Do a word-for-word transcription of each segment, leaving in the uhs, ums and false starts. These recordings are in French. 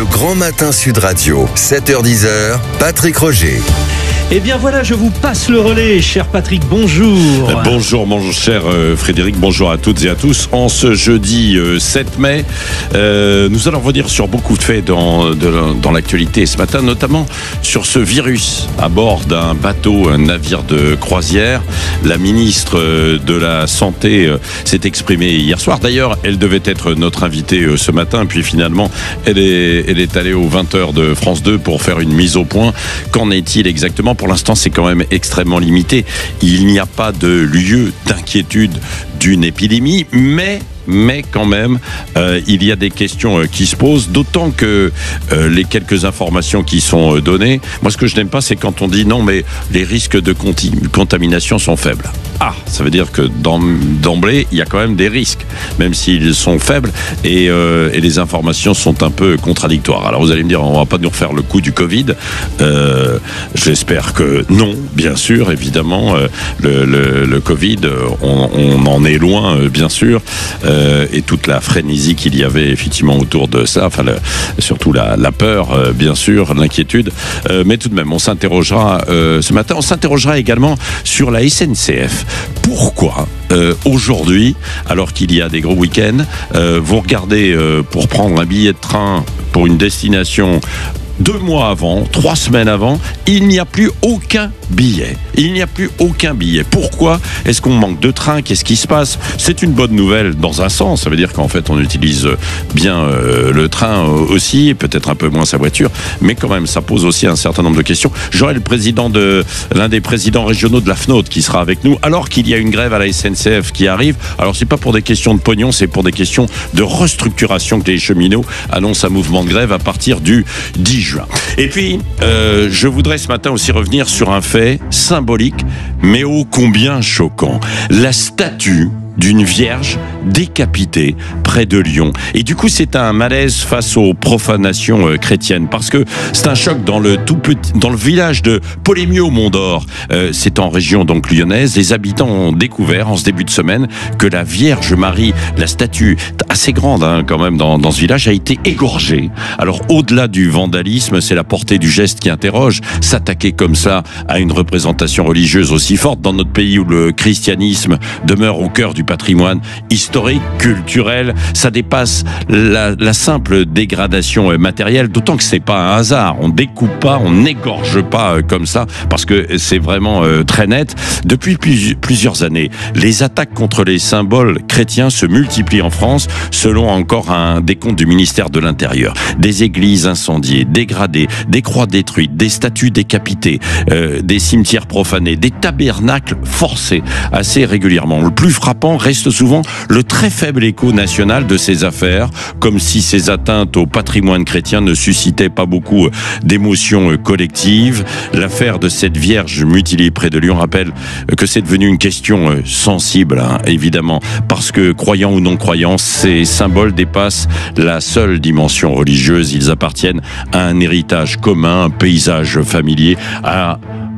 Le Grand Matin Sud Radio, sept heures dix, Patrick Roger. Eh bien voilà, je vous passe le relais, cher Patrick, bonjour. Euh, bonjour, mon cher euh, Frédéric, bonjour à toutes et à tous. En ce jeudi euh, sept mai, euh, nous allons revenir sur beaucoup de faits dans, de, dans l'actualité ce matin, notamment sur ce virus à bord d'un bateau, un navire de croisière. La ministre euh, de la Santé euh, s'est exprimée hier soir. D'ailleurs, elle devait être notre invitée euh, ce matin, puis finalement, elle est, elle est allée aux vingt heures de France deux pour faire une mise au point. Qu'en est-il exactement ? Pour l'instant, c'est quand même extrêmement limité. Il n'y a pas de lieu d'inquiétude d'une épidémie, mais... mais quand même, euh, il y a des questions euh, qui se posent, d'autant que euh, les quelques informations qui sont euh, données, moi ce que je n'aime pas, c'est quand on dit non, mais les risques de conti- contamination sont faibles. Ah, ça veut dire que d'emblée, il y a quand même des risques, même s'ils sont faibles, et, euh, et les informations sont un peu contradictoires. Alors vous allez me dire, on va pas nous refaire le coup du Covid. Euh, j'espère que non, bien sûr, évidemment, euh, le, le, le Covid, on, on en est loin, euh, bien sûr. Euh, Euh, et toute la frénésie qu'il y avait effectivement autour de ça, enfin le, surtout la, la peur, euh, bien sûr, l'inquiétude, euh, mais tout de même on s'interrogera euh, ce matin, on s'interrogera également sur la S N C F. Pourquoi euh, aujourd'hui, alors qu'il y a des gros week-ends, euh, vous regardez euh, pour prendre un billet de train pour une destination deux mois avant, trois semaines avant, il n'y a plus aucun billet. Il n'y a plus aucun billet. Pourquoi est-ce qu'on manque de train ? Qu'est-ce qui se passe ? C'est une bonne nouvelle dans un sens. Ça veut dire qu'en fait, on utilise bien euh, le train aussi, peut-être un peu moins sa voiture, mais quand même, ça pose aussi un certain nombre de questions. J'aurai le président de, l'un des présidents régionaux de la F N O T qui sera avec nous, alors qu'il y a une grève à la S N C F qui arrive. Alors, c'est pas pour des questions de pognon, c'est pour des questions de restructuration que les cheminots annoncent un mouvement de grève à partir du dix juin. Et puis, euh, je voudrais ce matin aussi revenir sur un fait symbolique, mais ô combien choquant. La statue d'une vierge décapitée près de Lyon. Et du coup, c'est un malaise face aux profanations euh, chrétiennes, parce que c'est un choc dans le tout petit, dans le village de Polémieux au Mont d'Or. Euh, c'est en région donc lyonnaise. Les habitants ont découvert en ce début de semaine que la Vierge Marie, la statue assez grande hein, quand même dans, dans ce village, a été égorgée. Alors au-delà du vandalisme, c'est la portée du geste qui interroge. S'attaquer comme ça à une représentation religieuse aussi forte dans notre pays où le christianisme demeure au cœur du patrimoine historique, culturel, ça dépasse la, la simple dégradation matérielle, d'autant que c'est pas un hasard. On découpe pas, on n'égorge pas euh, comme ça, parce que c'est vraiment euh, très net. Depuis plus, plusieurs années, les attaques contre les symboles chrétiens se multiplient en France, selon encore un décompte du ministère de l'Intérieur. Des églises incendiées, dégradées, des croix détruites, des statues décapitées, euh, des cimetières profanés, des tabernacles forcés assez régulièrement. Le plus frappant reste souvent le très faible écho national de ces affaires, comme si ces atteintes au patrimoine chrétien ne suscitaient pas beaucoup d'émotions collectives. L'affaire de cette Vierge mutilée près de Lyon rappelle que c'est devenu une question sensible, hein, évidemment, parce que, croyants ou non croyants, ces symboles dépassent la seule dimension religieuse. Ils appartiennent à un héritage commun, un paysage familier, à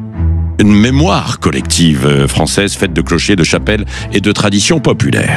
une mémoire collective française faite de clochers, de chapelles et de traditions populaires.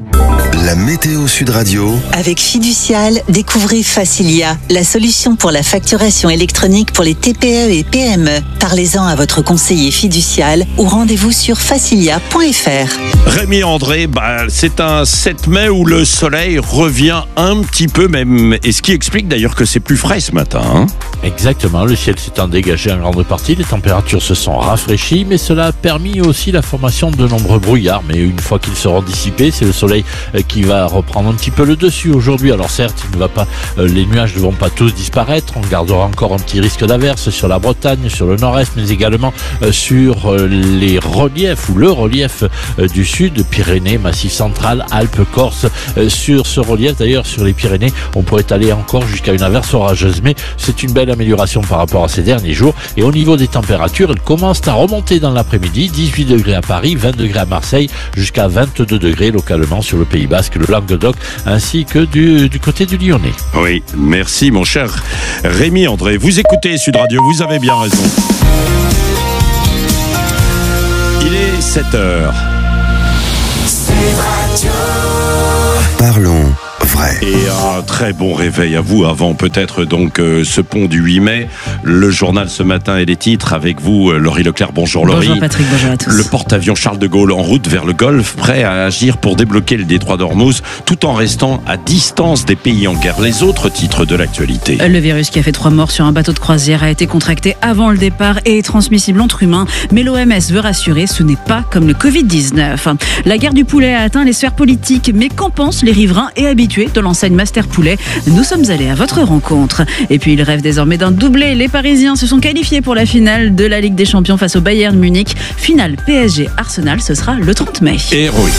La météo Sud Radio. Avec Fiducial, découvrez Facilia, la solution pour la facturation électronique pour les T P E et P M E. Parlez-en à votre conseiller Fiducial ou rendez-vous sur facilia point f r. Rémi André, bah, c'est un sept mai où le soleil revient un petit peu même, et ce qui explique d'ailleurs que c'est plus frais ce matin. Hein. Exactement, le ciel s'étant dégagé en grande partie, les températures se sont rafraîchies, mais cela a permis aussi la formation de nombreux brouillards. Mais une fois qu'ils seront dissipés, c'est le soleil qui va reprendre un petit peu le dessus aujourd'hui. Alors certes, il ne va pas, euh, les nuages ne vont pas tous disparaître. On gardera encore un petit risque d'averse sur la Bretagne, sur le nord-est, mais également euh, sur euh, les reliefs ou le relief euh, du sud, Pyrénées, Massif central, Alpes, Corse. Euh, sur ce relief, d'ailleurs, sur les Pyrénées, on pourrait aller encore jusqu'à une averse orageuse. Mais c'est une belle amélioration par rapport à ces derniers jours. Et au niveau des températures, elles commencent à remonter dans l'après-midi. dix-huit degrés à Paris, vingt degrés à Marseille, jusqu'à vingt-deux degrés localement sur le Pays Basque, le Languedoc, ainsi que du, du côté du Lyonnais. Oui, merci mon cher Rémi André. Vous écoutez Sud Radio, vous avez bien raison. Il est sept heures. Parlons vrai. Et un très bon réveil à vous avant peut-être donc euh, ce pont du huit mai. Le journal ce matin et les titres avec vous, euh, Laurie Leclerc. Bonjour Laurie. Bonjour Patrick, bonjour à tous. Le porte-avions Charles de Gaulle en route vers le Golfe, prêt à agir pour débloquer le détroit d'Ormuz tout en restant à distance des pays en guerre. Les autres titres de l'actualité. Le virus qui a fait trois morts sur un bateau de croisière a été contracté avant le départ et est transmissible entre humains. Mais l'O M S veut rassurer, ce n'est pas comme le covid dix-neuf. La guerre du poulet a atteint les sphères politiques, mais qu'en pensent les riverains et habitués de l'enseigne Master Poulet? Nous sommes allés à votre rencontre. Et puis ils rêvent désormais d'un doublé. Les Parisiens se sont qualifiés pour la finale de la Ligue des Champions face au Bayern Munich. Finale P S G-Arsenal, ce sera le trente mai. Héroïque.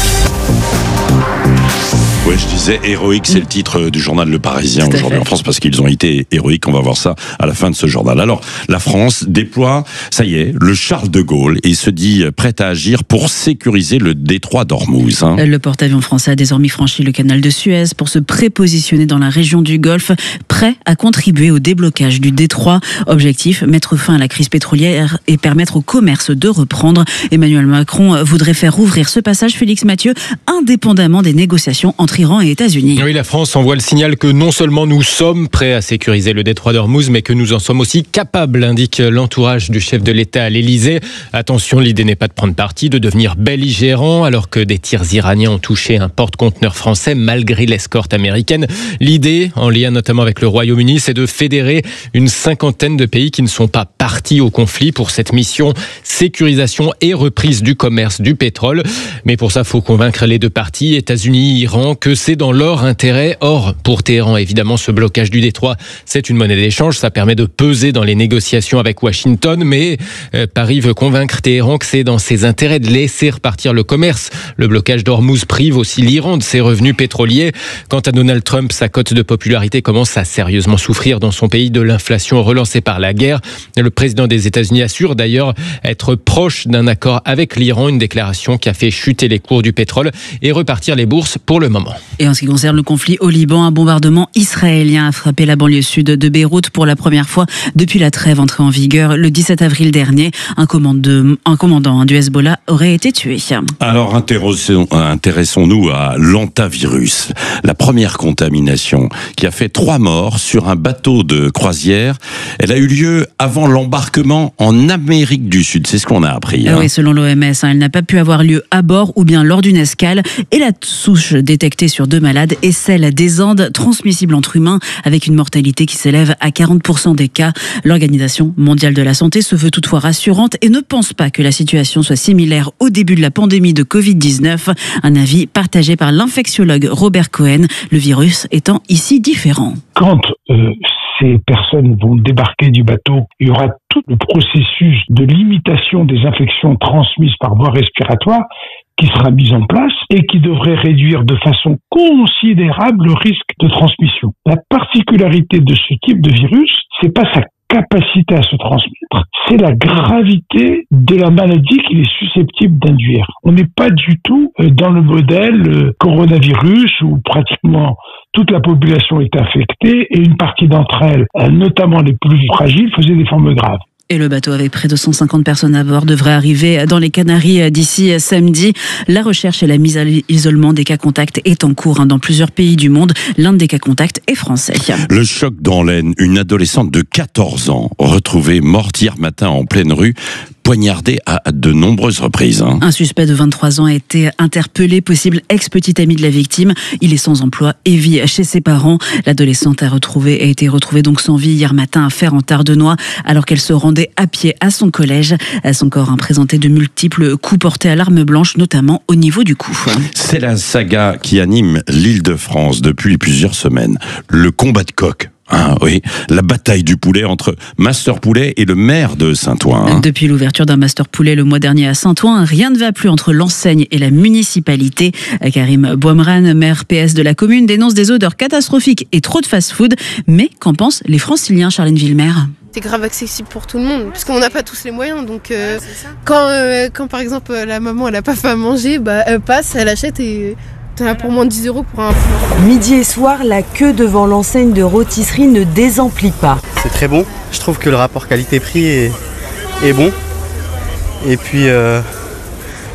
Oui, je disais héroïque, c'est le titre du journal Le Parisien aujourd'hui en France parce qu'ils ont été héroïques. On va voir ça à la fin de ce journal. Alors, la France déploie, ça y est, le Charles de Gaulle et se dit prête à agir pour sécuriser le détroit d'Ormuz. Hein. Le porte-avions français a désormais franchi le canal de Suez pour se prépositionner dans la région du Golfe, prêt à contribuer au déblocage du détroit. Objectif, mettre fin à la crise pétrolière et permettre au commerce de reprendre. Emmanuel Macron voudrait faire rouvrir ce passage, Félix Mathieu, indépendamment des négociations entre Iran et États-Unis. Oui, la France envoie le signal que non seulement nous sommes prêts à sécuriser le détroit d'Ormuz, mais que nous en sommes aussi capables, indique l'entourage du chef de l'État à l'Élysée. Attention, l'idée n'est pas de prendre parti, de devenir belligérant, alors que des tirs iraniens ont touché un porte-conteneur français malgré l'escorte américaine. L'idée, en lien notamment avec le Royaume-Uni, c'est de fédérer une cinquantaine de pays qui ne sont pas partis au conflit pour cette mission sécurisation et reprise du commerce du pétrole. Mais pour ça, il faut convaincre les deux parties, États-Unis, Iran, que c'est dans leur intérêt. Or, pour Téhéran, évidemment, ce blocage du détroit, c'est une monnaie d'échange. Ça permet de peser dans les négociations avec Washington. Mais euh, Paris veut convaincre Téhéran que c'est dans ses intérêts de laisser repartir le commerce. Le blocage d'Ormuz prive aussi l'Iran de ses revenus pétroliers. Quant à Donald Trump, sa cote de popularité commence à sérieusement souffrir dans son pays de l'inflation relancée par la guerre. Le président des États-Unis assure d'ailleurs être proche d'un accord avec l'Iran, une déclaration qui a fait chuter les cours du pétrole et repartir les bourses pour le moment. Et en ce qui concerne le conflit au Liban, un bombardement israélien a frappé la banlieue sud de Beyrouth pour la première fois depuis la trêve entrée en vigueur le dix-sept avril dernier. Un, commande, un commandant du Hezbollah aurait été tué. Alors intéressons, intéressons-nous à l'hantavirus, la première contamination qui a fait trois morts sur un bateau de croisière. Elle a eu lieu avant l'embarquement en Amérique du Sud, c'est ce qu'on a appris. Hein. Oui, selon l'O M S, hein, elle n'a pas pu avoir lieu à bord ou bien lors d'une escale. Et la souche détectée sur deux malades est celle des Andes, transmissible entre humains, avec une mortalité qui s'élève à quarante pour cent des cas. L'Organisation mondiale de la santé se veut toutefois rassurante et ne pense pas que la situation soit similaire au début de la pandémie de covid dix-neuf. Un avis partagé par l'infectiologue Robert Cohen, le virus étant ici différent. Quand euh, ces personnes vont débarquer du bateau, il y aura tout le processus de limitation des infections transmises par voie respiratoire qui sera mis en place et qui devrait réduire de façon considérable le risque de transmission. La particularité de ce type de virus, c'est pas sa capacité à se transmettre, c'est la gravité de la maladie qu'il est susceptible d'induire. On n'est pas du tout dans le modèle coronavirus où pratiquement toute la population est infectée et une partie d'entre elles, notamment les plus fragiles, faisaient des formes graves. Et le bateau avec près de cent cinquante personnes à bord devrait arriver dans les Canaries d'ici samedi. La recherche et la mise à l'isolement des cas contacts est en cours dans plusieurs pays du monde. L'un des cas contacts est français. Le choc dans l'Aisne, une adolescente de quatorze ans retrouvée morte hier matin en pleine rue, poignardée à de nombreuses reprises. Hein. Un suspect de vingt-trois ans a été interpellé, possible ex-petit ami de la victime. Il est sans emploi et vit chez ses parents. L'adolescente a, retrouvé, a été retrouvée donc sans vie hier matin à Fère-en-Tardenois alors qu'elle se rendait à pied à son collège. Son corps a présenté de multiples coups portés à l'arme blanche, notamment au niveau du cou. C'est la saga qui anime l'Île-de-France depuis plusieurs semaines. Le combat de coq. Ah oui, la bataille du poulet entre Master Poulet et le maire de Saint-Ouen. Hein. Depuis l'ouverture d'un Master Poulet le mois dernier à Saint-Ouen, rien ne va plus entre l'enseigne et la municipalité. Karim Bouamran, maire P S de la commune, dénonce des odeurs catastrophiques et trop de fast-food. Mais qu'en pensent les Franciliens, Charlène Villemer ? C'est grave accessible pour tout le monde, parce qu'on n'a pas tous les moyens. Donc euh, quand, euh, quand par exemple la maman elle n'a pas fait à manger, bah, elle passe, elle achète et... T'en as pour moins de dix euros pour un poulet. Midi et soir, la queue devant l'enseigne de rôtisserie ne désemplit pas. C'est très bon. Je trouve que le rapport qualité-prix est, est bon. Et puis, euh,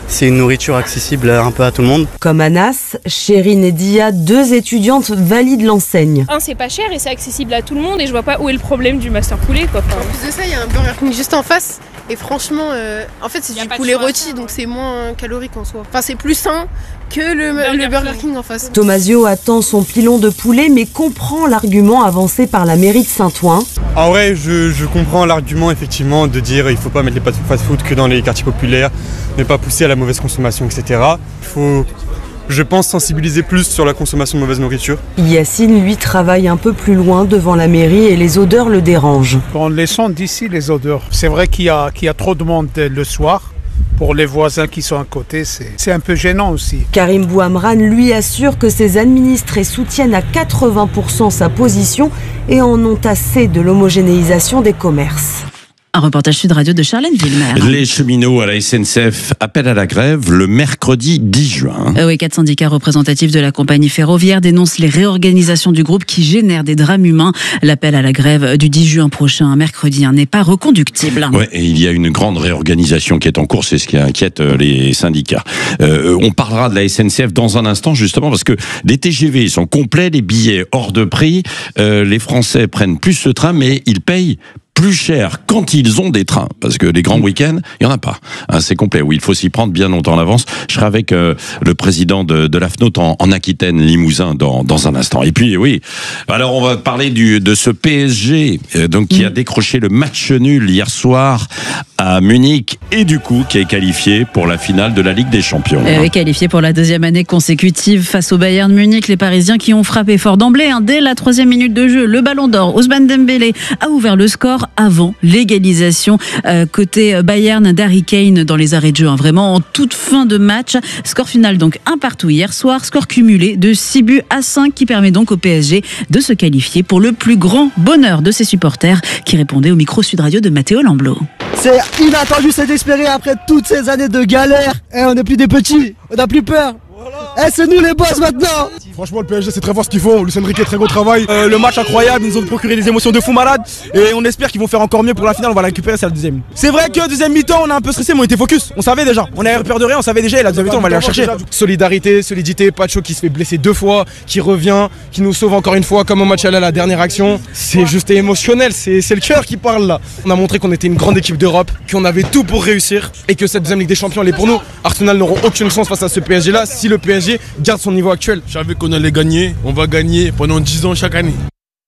c'est une nourriture accessible un peu à tout le monde. Comme Anas, Chérine et Dia, deux étudiantes valident l'enseigne. Un, c'est pas cher et c'est accessible à tout le monde et je vois pas où est le problème du master poulet quoi. Enfin, en plus de ça, il y a un Burger King juste en face et franchement, euh, en fait, c'est du poulet rôti donc c'est moins calorique en soi. Enfin, c'est plus sain que le Burger, le Burger King en face. Tomasio attend son pilon de poulet mais comprend l'argument avancé par la mairie de Saint-Ouen. En vrai, je, je comprends l'argument effectivement de dire il faut pas mettre les fast-food que dans les quartiers populaires, ne pas pousser à la mauvaise consommation, et cetera. Il faut, je pense, sensibiliser plus sur la consommation de mauvaise nourriture. Yacine, lui, travaille un peu plus loin devant la mairie et les odeurs le dérangent. On les sent d'ici, les odeurs. C'est vrai qu'il y a, qu'il y a trop de monde le soir. Pour les voisins qui sont à côté, c'est, c'est un peu gênant aussi. Karim Bouhamran lui assure que ses administrés soutiennent à quatre-vingts pour cent sa position et en ont assez de l'homogénéisation des commerces. Un reportage Sud Radio de Charlène Villemer. Les cheminots à la S N C F appellent à la grève le mercredi dix juin. Euh, oui, quatre syndicats représentatifs de la compagnie ferroviaire dénoncent les réorganisations du groupe qui génèrent des drames humains. L'appel à la grève du dix juin prochain, mercredi, hein, n'est pas reconductible. Ouais, et il y a une grande réorganisation qui est en cours, c'est ce qui inquiète les syndicats. Euh, on parlera de la S N C F dans un instant, justement, parce que les T G V sont complets, les billets hors de prix, euh, les Français prennent plus le train, mais ils payent plus cher quand ils ont des trains, parce que les grands week-ends, il y en a pas. Hein, c'est complet. Oui, il faut s'y prendre bien longtemps en avance. Je serai avec euh, le président de, de l'A F N O T en, en Aquitaine, Limousin, dans, dans un instant. Et puis, oui. Alors, on va parler du, de ce P S G, euh, donc qui a décroché le match nul hier soir à Munich et du coup qui est qualifié pour la finale de la Ligue des Champions. Euh, oui, qualifié pour la deuxième année consécutive face au Bayern Munich. Les Parisiens qui ont frappé fort d'emblée, hein, dès la troisième minute de jeu. Le Ballon d'Or, Ousmane Dembélé a ouvert le score avant l'égalisation euh, côté Bayern d'Harry Kane dans les arrêts de jeu, hein, vraiment en toute fin de match. Score final donc un partout hier soir, score cumulé de six buts à cinq qui permet donc au P S G de se qualifier pour le plus grand bonheur de ses supporters qui répondaient au micro Sud Radio de Matteo Lamblot. C'est inattendu, c'est espéré après toutes ces années de galère. Eh, on n'est plus des petits, on n'a plus peur. Eh, c'est nous les boss maintenant. Franchement, le P S G c'est très fort ce qu'ils font. Lucien Riquet, très gros travail. Euh, le match incroyable, ils nous ont procuré des émotions de fou malade. Et on espère qu'ils vont faire encore mieux pour la finale. On va la récupérer, c'est la deuxième. C'est vrai que deuxième mi-temps, on a un peu stressé, mais on était focus. On savait déjà. On avait peur de rien, on savait déjà. Et la deuxième mi-temps, on va aller la chercher. Solidarité, solidité. Pacho qui se fait blesser deux fois, qui revient, qui nous sauve encore une fois, comme au match à la dernière action. C'est juste émotionnel. C'est, c'est le cœur qui parle là. On a montré qu'on était une grande équipe d'Europe, qu'on avait tout pour réussir et que cette deuxième Ligue des Champions, elle est pour nous. Arsenal n'auront aucune chance face à ce P S G là si le P S G garde son niveau actuel. Je savais qu'on allait gagner, on va gagner pendant dix ans chaque année.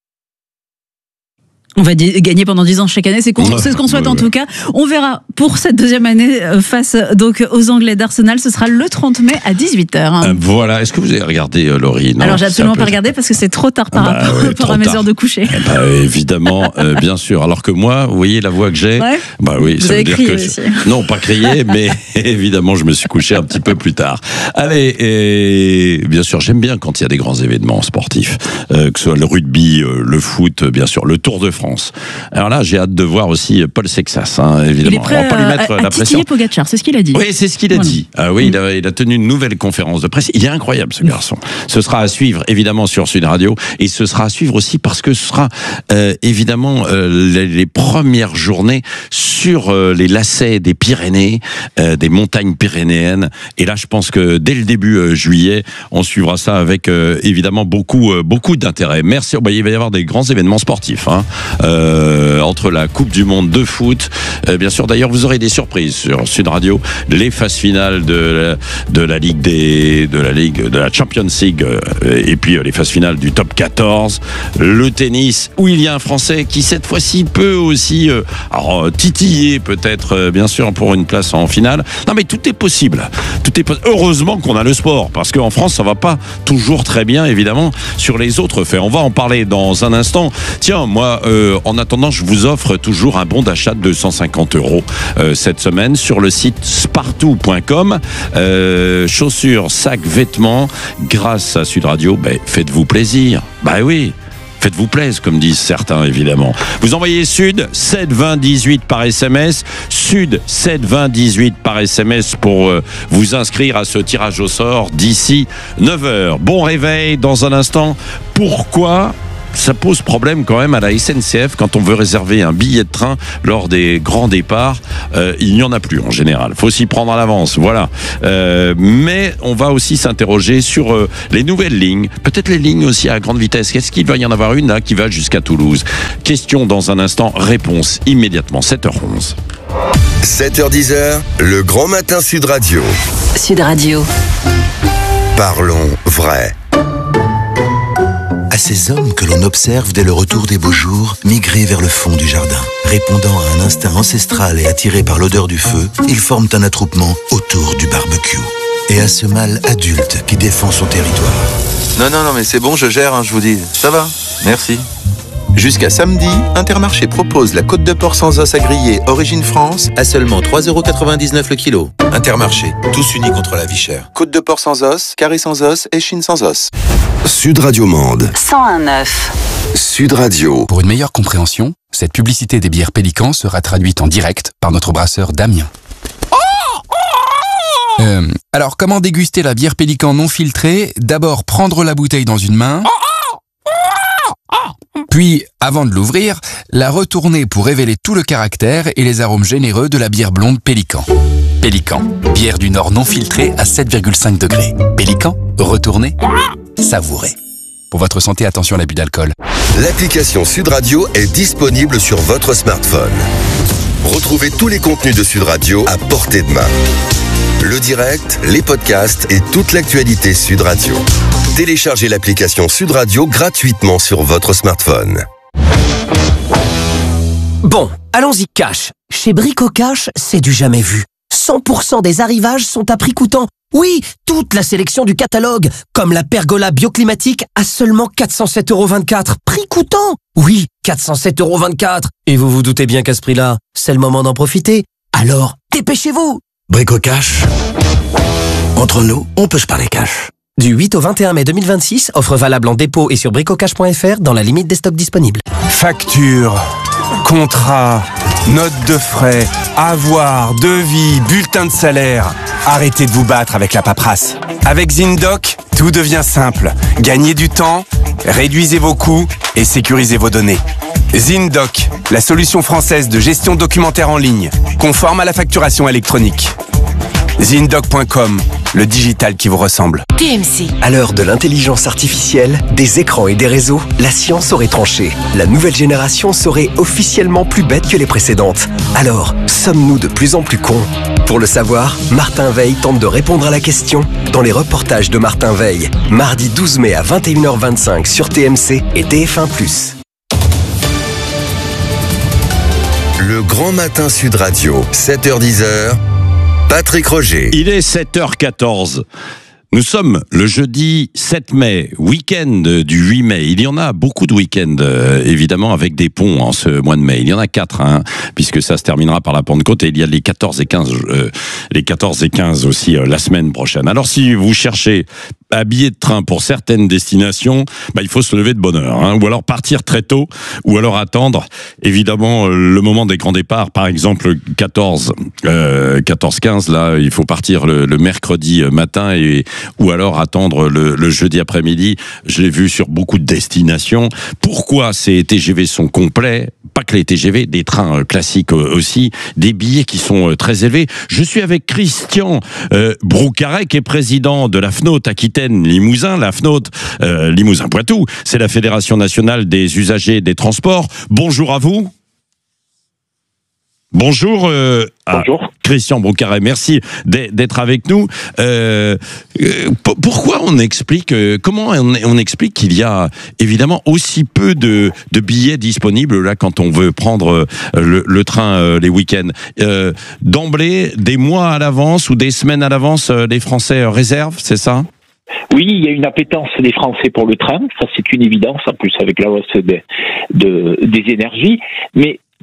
On va di- gagner pendant dix ans chaque année, c'est, qu'on, c'est ce qu'on souhaite en tout cas. On verra pour cette deuxième année face donc aux Anglais d'Arsenal, ce sera le trente mai à dix-huit heures. Hein. Euh, voilà, est-ce que vous avez regardé euh, Laurie? Non, alors j'ai absolument peu... pas regardé parce que c'est trop tard par bah, rapport, ouais, rapport à mes tard. heures de coucher. Eh bah, évidemment, euh, bien sûr. Alors que moi, vous voyez la voix que j'ai, ouais. bah oui, vous ça veut dire que aussi. Je... non, pas crier, mais évidemment, je me suis couché un petit peu plus tard. Allez, et bien sûr, j'aime bien quand il y a des grands événements sportifs, euh, que ce soit le rugby, euh, le foot, bien sûr, le Tour de France. Alors là, j'ai hâte de voir aussi Paul Sexas, hein, évidemment. Il est prêt on va pas lui mettre à, à la pression. Pogacar, c'est ce qu'il a dit. Oui, c'est ce qu'il a voilà. dit. Ah oui, mmh. il, a, il a tenu une nouvelle conférence de presse. Il est incroyable, ce garçon. Ce sera à suivre, évidemment, sur Sud Radio. Et ce sera à suivre aussi parce que ce sera, euh, évidemment, euh, les, les premières journées sur euh, les lacets des Pyrénées, euh, des montagnes pyrénéennes. Et là, je pense que dès le début euh, juillet, on suivra ça avec, euh, évidemment, beaucoup, euh, beaucoup d'intérêt. Merci. Bah, il va y avoir des grands événements sportifs, hein. Euh, entre la Coupe du Monde de foot, euh, bien sûr. D'ailleurs, vous aurez des surprises sur Sud Radio, les phases finales de la, de la Ligue des, de la Ligue, de la Champions League, euh, et puis euh, les phases finales du Top quatorze, le tennis, où il y a un Français qui cette fois-ci peut aussi, euh, alors, titiller peut-être, euh, bien sûr, pour une place en finale. Non, mais tout est possible. Tout est possible. Heureusement qu'on a le sport, parce qu'en France, ça va pas toujours très bien, évidemment, sur les autres faits. On va en parler dans un instant. Tiens, moi, euh, en attendant, je vous offre toujours un bon d'achat de deux cent cinquante euros euh, cette semaine sur le site spartou point com. Euh, chaussures, sacs, vêtements. Grâce à Sud Radio, ben, faites-vous plaisir. Bah oui. Faites-vous plaisir, comme disent certains, évidemment. Vous envoyez Sud sept vingt dix-huit par S M S. Sud sept vingt dix-huit par S M S pour euh, vous inscrire à ce tirage au sort d'ici neuf heures. Bon réveil dans un instant. Pourquoi ça pose problème quand même à la S N C F quand on veut réserver un billet de train lors des grands départs. Euh, il n'y en a plus en général. Faut s'y prendre à l'avance, voilà. Euh, mais on va aussi s'interroger sur euh, les nouvelles lignes, peut-être les lignes aussi à grande vitesse. Est-ce qu'il va y en avoir une là qui va jusqu'à Toulouse? Question dans un instant, réponse immédiatement, sept heures onze. sept heures dix, le grand matin Sud Radio. Sud Radio. Parlons vrai. À ces hommes que l'on observe dès le retour des beaux jours, migrer vers le fond du jardin. Répondant à un instinct ancestral et attirés par l'odeur du feu, ils forment un attroupement autour du barbecue. Et à ce mâle adulte qui défend son territoire. Non, non, non, mais c'est bon, je gère, hein, je vous dis. Ça va, merci. Jusqu'à samedi, Intermarché propose la côte de porc sans os à griller Origine France à seulement trois euros quatre-vingt-dix-neuf le kilo. Intermarché, tous unis contre la vie chère. Côte de porc sans os, carré sans os, échine sans os. Sud Radio Mende. cent un neuf. Sud Radio. Pour une meilleure compréhension, cette publicité des bières Pélican sera traduite en direct par notre brasseur Damien. Euh, alors, comment déguster la bière Pélican non filtrée? D'abord, prendre la bouteille dans une main. Puis, avant de l'ouvrir, la retourner pour révéler tout le caractère et les arômes généreux de la bière blonde Pélican. Pélican, bière du Nord non filtrée à sept virgule cinq degrés. Pélican, retournez, savourez. Pour votre santé, attention à l'abus d'alcool. L'application Sud Radio est disponible sur votre smartphone. Retrouvez tous les contenus de Sud Radio à portée de main. Le direct, les podcasts et toute l'actualité Sud Radio. Téléchargez l'application Sud Radio gratuitement sur votre smartphone. Bon, allons-y cash. Chez Brico Cash, c'est du jamais vu. cent pour cent des arrivages sont à prix coûtant. Oui, toute la sélection du catalogue, comme la pergola bioclimatique à seulement quatre cent sept euros vingt-quatre. Prix coûtant. Oui, quatre cent sept euros vingt-quatre. Et vous vous doutez bien qu'à ce prix-là, c'est le moment d'en profiter. Alors, dépêchez-vous. Brico Cash. Entre nous, on peut se parler cash. Du huit au vingt et un mai deux mille vingt-six, offre valable en dépôt et sur bricocash point f r dans la limite des stocks disponibles. Facture, contrat, note de frais, avoir, devis, bulletin de salaire. Arrêtez de vous battre avec la paperasse. Avec ZinDoc, tout devient simple. Gagnez du temps, réduisez vos coûts et sécurisez vos données. ZinDoc, la solution française de gestion documentaire en ligne, conforme à la facturation électronique. Zindoc point com, le digital qui vous ressemble. T M C. À l'heure de l'intelligence artificielle, des écrans et des réseaux, la science aurait tranché. La nouvelle génération serait officiellement plus bête que les précédentes. Alors, sommes-nous de plus en plus cons? Pour le savoir, Martin Veil tente de répondre à la question dans les reportages de Martin Veil. Mardi douze mai à vingt et une heures vingt-cinq sur T M C et T F un plus. Le grand matin Sud Radio, sept heures dix, Patrick Roger. Il est sept heures quatorze. Nous sommes le jeudi sept mai, week-end du huit mai. Il y en a beaucoup de week-ends, euh, évidemment, avec des ponts en ce mois de mai. Il y en a quatre, hein, puisque ça se terminera par la Pentecôte. Et il y a les quatorze et quinze, euh, les quatorze et quinze aussi euh, la semaine prochaine. Alors, si vous cherchez un billet de train pour certaines destinations, bah, il faut se lever de bonne heure, hein, ou alors partir très tôt, ou alors attendre, évidemment, le moment des grands départs. Par exemple, quatorze, euh, quatorze quinze, là, il faut partir le, le mercredi matin et ou alors attendre le, le jeudi après-midi. Je l'ai vu sur beaucoup de destinations. Pourquoi ces T G V sont complets? Pas que les T G V, des trains classiques aussi, des billets qui sont très élevés. Je suis avec Christian euh, Broucaret, qui est président de la F N O T Aquitaine Limousin. La F N O T euh, Limousin-Poitou, c'est la Fédération nationale des usagers des transports. Bonjour à vous. Bonjour, euh, Bonjour. Christian Broucaret, merci d'être avec nous. Euh, euh, pourquoi on explique, euh, comment on, on explique qu'il y a évidemment aussi peu de, de billets disponibles là quand on veut prendre euh, le, le train euh, les week-ends? euh, D'emblée, des mois à l'avance ou des semaines à l'avance, euh, les Français euh, réservent, c'est ça? Oui, il y a une appétence des Français pour le train, ça c'est une évidence, en plus avec la hausse de, de, des énergies, mais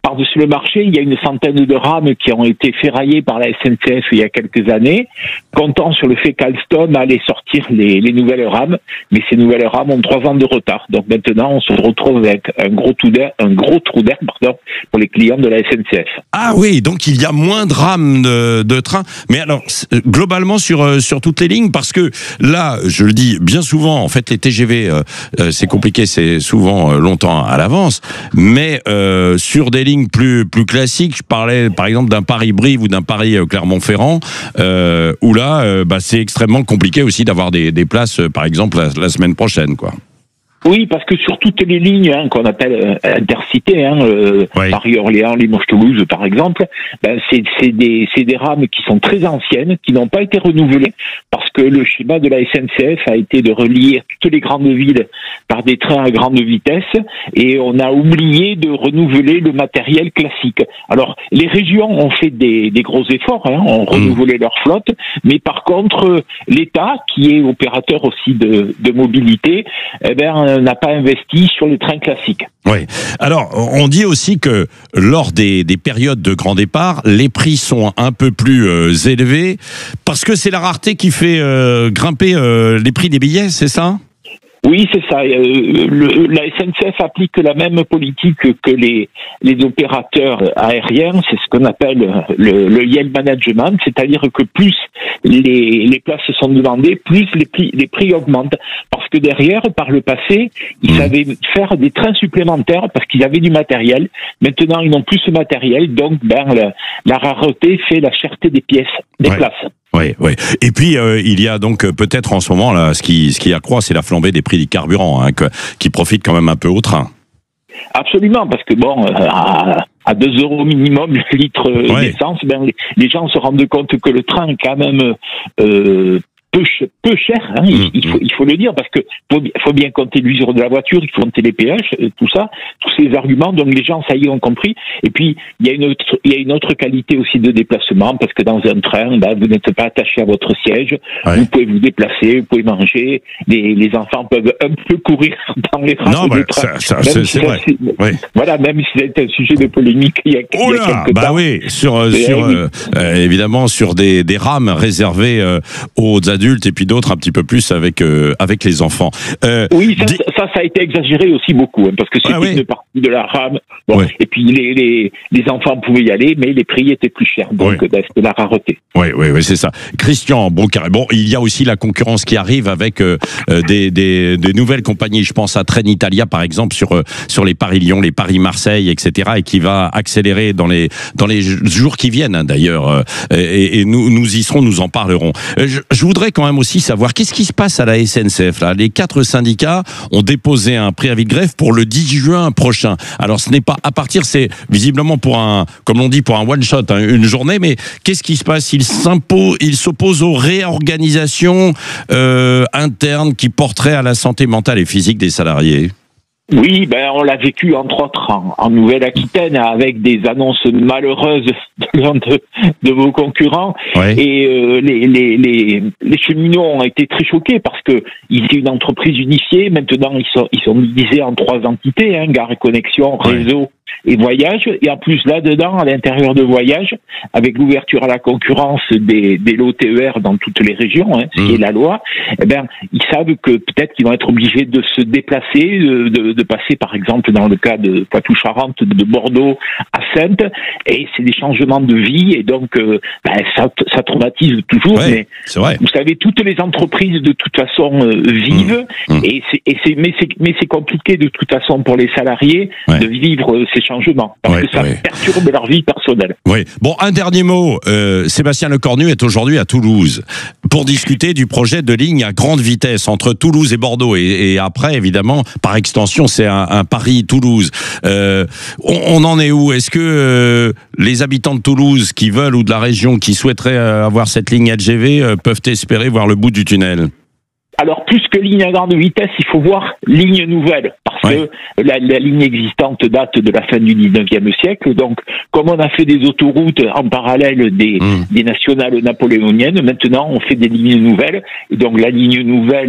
par-dessus le marché, il y a une centaine de rames qui ont été ferraillées par la S N C F il y a quelques années, comptant sur le fait qu'Alstom allait sortir les, les nouvelles rames, mais ces nouvelles rames ont trois ans de retard. Donc maintenant, on se retrouve avec un gros trou d'air, un gros trou d'air, pardon, pour les clients de la S N C F. Ah oui, donc il y a moins de rames de, de train. Mais alors, globalement sur sur toutes les lignes, parce que là, je le dis bien souvent, en fait, les T G V, euh, c'est compliqué, c'est souvent longtemps à l'avance, mais euh, sur des lignes plus plus classiques, je parlais par exemple d'un Paris-Brive ou d'un Paris-Clermont-Ferrand, euh, où là, euh, bah, c'est extrêmement compliqué aussi d'avoir des, des places, par exemple, la, la semaine prochaine, quoi. Oui, parce que sur toutes les lignes hein, qu'on appelle euh, intercités, hein, euh, oui. Paris-Orléans, Limoges-Toulouse par exemple, ben, c'est, c'est, des, c'est des rames qui sont très anciennes, qui n'ont pas été renouvelées, parce que le schéma de la S N C F a été de relier toutes les grandes villes par des trains à grande vitesse, et on a oublié de renouveler le matériel classique. Alors, les régions ont fait des, des gros efforts, hein, ont renouvelé mmh. leur flotte, mais par contre, l'État, qui est opérateur aussi de, de mobilité, eh ben, n'a pas investi sur les trains classiques. Oui. Alors, on dit aussi que lors des, des périodes de grand départ, les prix sont un peu plus euh, élevés parce que c'est la rareté qui fait euh, grimper euh, les prix des billets, c'est ça ? Oui, c'est ça. Euh, le, la S N C F applique la même politique que les, les opérateurs aériens. C'est ce qu'on appelle le, le yield management, c'est-à-dire que plus les, les places sont demandées, plus les prix, les prix augmentent. Parce que derrière, par le passé, ils mmh. savaient faire des trains supplémentaires parce qu'ils avaient du matériel. Maintenant, ils n'ont plus ce matériel, donc ben, la, la rareté fait la cherté des pièces, des ouais. places. Oui, oui. Et puis euh, il y a donc euh, peut-être en ce moment là, ce qui ce qui accroît, c'est la flambée des prix du carburant, hein, que, qui profite quand même un peu au train. Absolument, parce que bon, à, à deux euros minimum le litre ouais. d'essence, ben les, les gens se rendent compte que le train est quand même euh, peu, peu cher, hein, il, mmh. il, faut, il faut le dire, parce que faut, faut bien compter l'usure de la voiture, il faut compter les péages, tout ça, tous ces arguments, donc les gens, ça y est, ont compris. Et puis, il y a une autre, il y a une autre qualité aussi de déplacement, parce que dans un train, ben, vous n'êtes pas attaché à votre siège, ouais. vous pouvez vous déplacer, vous pouvez manger, les, les enfants peuvent un peu courir dans les rames non, des bah, trains. Ça, ça, c'est, si c'est vrai. Ouais. Voilà, même si c'est un sujet de polémique il y a, oh là, il y a quelques bah temps. oui, sur, euh, sur oui. Euh, euh, évidemment, sur des, des rames réservées euh, aux adultes et puis d'autres un petit peu plus avec euh, avec les enfants. Euh, oui, ça, des... ça, ça a été exagéré aussi beaucoup, hein, parce que c'était ah, oui. une partie de la rame. Bon, ouais. Et puis les, les les enfants pouvaient y aller, mais les prix étaient plus chers, donc ouais. c'était la rareté. Oui, oui, oui, c'est ça. Christian Broncaré. Bon, il y a aussi la concurrence qui arrive avec euh, des, des des nouvelles compagnies. Je pense à Trenitalia par exemple sur euh, sur les Paris-Lyon, les Paris-Marseille, et cetera, et qui va accélérer dans les dans les jours qui viennent hein, d'ailleurs. Euh, et, et nous nous y serons, nous en parlerons. Je, je voudrais quand même aussi savoir qu'est-ce qui se passe à la S N C F là. Les quatre syndicats ont déposé un préavis de grève pour le dix juin prochain. Alors ce n'est pas à partir, c'est visiblement pour un, comme on dit, pour un one shot, hein, une journée. Mais qu'est-ce qui se passe? Ils s'imposent, ils s'opposent aux réorganisations euh, internes qui porteraient à la santé mentale et physique des salariés. Oui, ben on l'a vécu entre autres en, en Nouvelle-Aquitaine avec des annonces malheureuses de l'un de, de vos concurrents. Ouais. Et euh, les, les, les, les cheminots ont été très choqués parce que ils étaient une entreprise unifiée. Maintenant, ils sont, ils sont divisés en trois entités, hein, Gare et Connexion, Réseau ouais. et Voyage. Et en plus, là-dedans, à l'intérieur de Voyage, avec l'ouverture à la concurrence des, des lots T E R dans toutes les régions, hein, ce mmh. qui est la loi, eh ben, ils savent que peut-être qu'ils vont être obligés de se déplacer, de, de de passer par exemple dans le cas de Poitou-Charentes, de Bordeaux à Saintes, et c'est des changements de vie, et donc euh, ben, ça, ça traumatise toujours, ouais, mais c'est vrai. Vous savez, toutes les entreprises de toute façon euh, vivent, mmh. Mmh. Et, c'est, et c'est, mais, c'est, mais c'est compliqué de toute façon pour les salariés ouais. de vivre euh, ces changements, parce ouais, que ça ouais. perturbe leur vie personnelle. Oui. Bon, un dernier mot, euh, Sébastien Lecornu est aujourd'hui à Toulouse pour discuter du projet de ligne à grande vitesse entre Toulouse et Bordeaux, et, et après évidemment, par extension, c'est un, un Paris-Toulouse. Euh, on, on en est où? Est-ce que euh, les habitants de Toulouse qui veulent ou de la région qui souhaiteraient euh, avoir cette ligne L G V euh, peuvent espérer voir le bout du tunnel? Alors, plus que ligne à grande vitesse, il faut voir ligne nouvelle, parce ouais. que la, la ligne existante date de la fin du dix-neuvième siècle. Donc, comme on a fait des autoroutes en parallèle des, mmh. des nationales napoléoniennes, maintenant on fait des lignes nouvelles. Et donc, la ligne nouvelle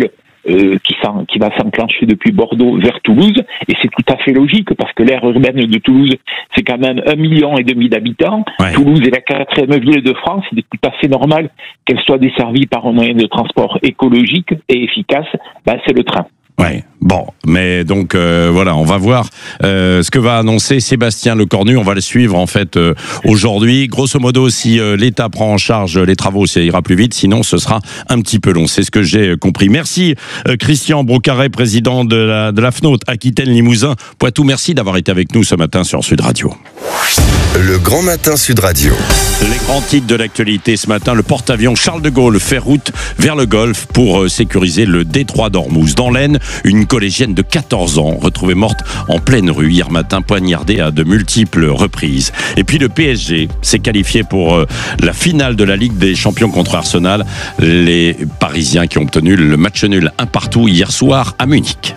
euh, qui, s'en, qui va s'enclencher depuis Bordeaux vers Toulouse, et c'est tout à fait logique parce que l'aire urbaine de Toulouse, c'est quand même un million et demi d'habitants. Ouais. Toulouse est la quatrième ville de France, il est tout à fait normal qu'elle soit desservie par un moyen de transport écologique et efficace. Ben, c'est le train. Ouais, bon, mais donc euh, voilà, on va voir euh, ce que va annoncer Sébastien Lecornu. On va le suivre en fait euh, aujourd'hui. Grosso modo, si euh, l'État prend en charge les travaux, ça ira plus vite. Sinon, ce sera un petit peu long. C'est ce que j'ai compris. Merci euh, Christian Brocaré, président de la de la F N O T Aquitaine Limousin Poitou. Merci d'avoir été avec nous ce matin sur Sud Radio. Le Grand Matin Sud Radio. Les grands titres de l'actualité ce matin. Le porte-avions Charles de Gaulle fait route vers le Golfe pour euh, sécuriser le détroit d'Ormuz. Dans l'Aisne, une collégienne de quatorze ans retrouvée morte en pleine rue hier matin, poignardée à de multiples reprises. Et puis le P S G s'est qualifié pour euh, la finale de la Ligue des Champions contre Arsenal. Les Parisiens qui ont obtenu le match nul un partout hier soir à Munich.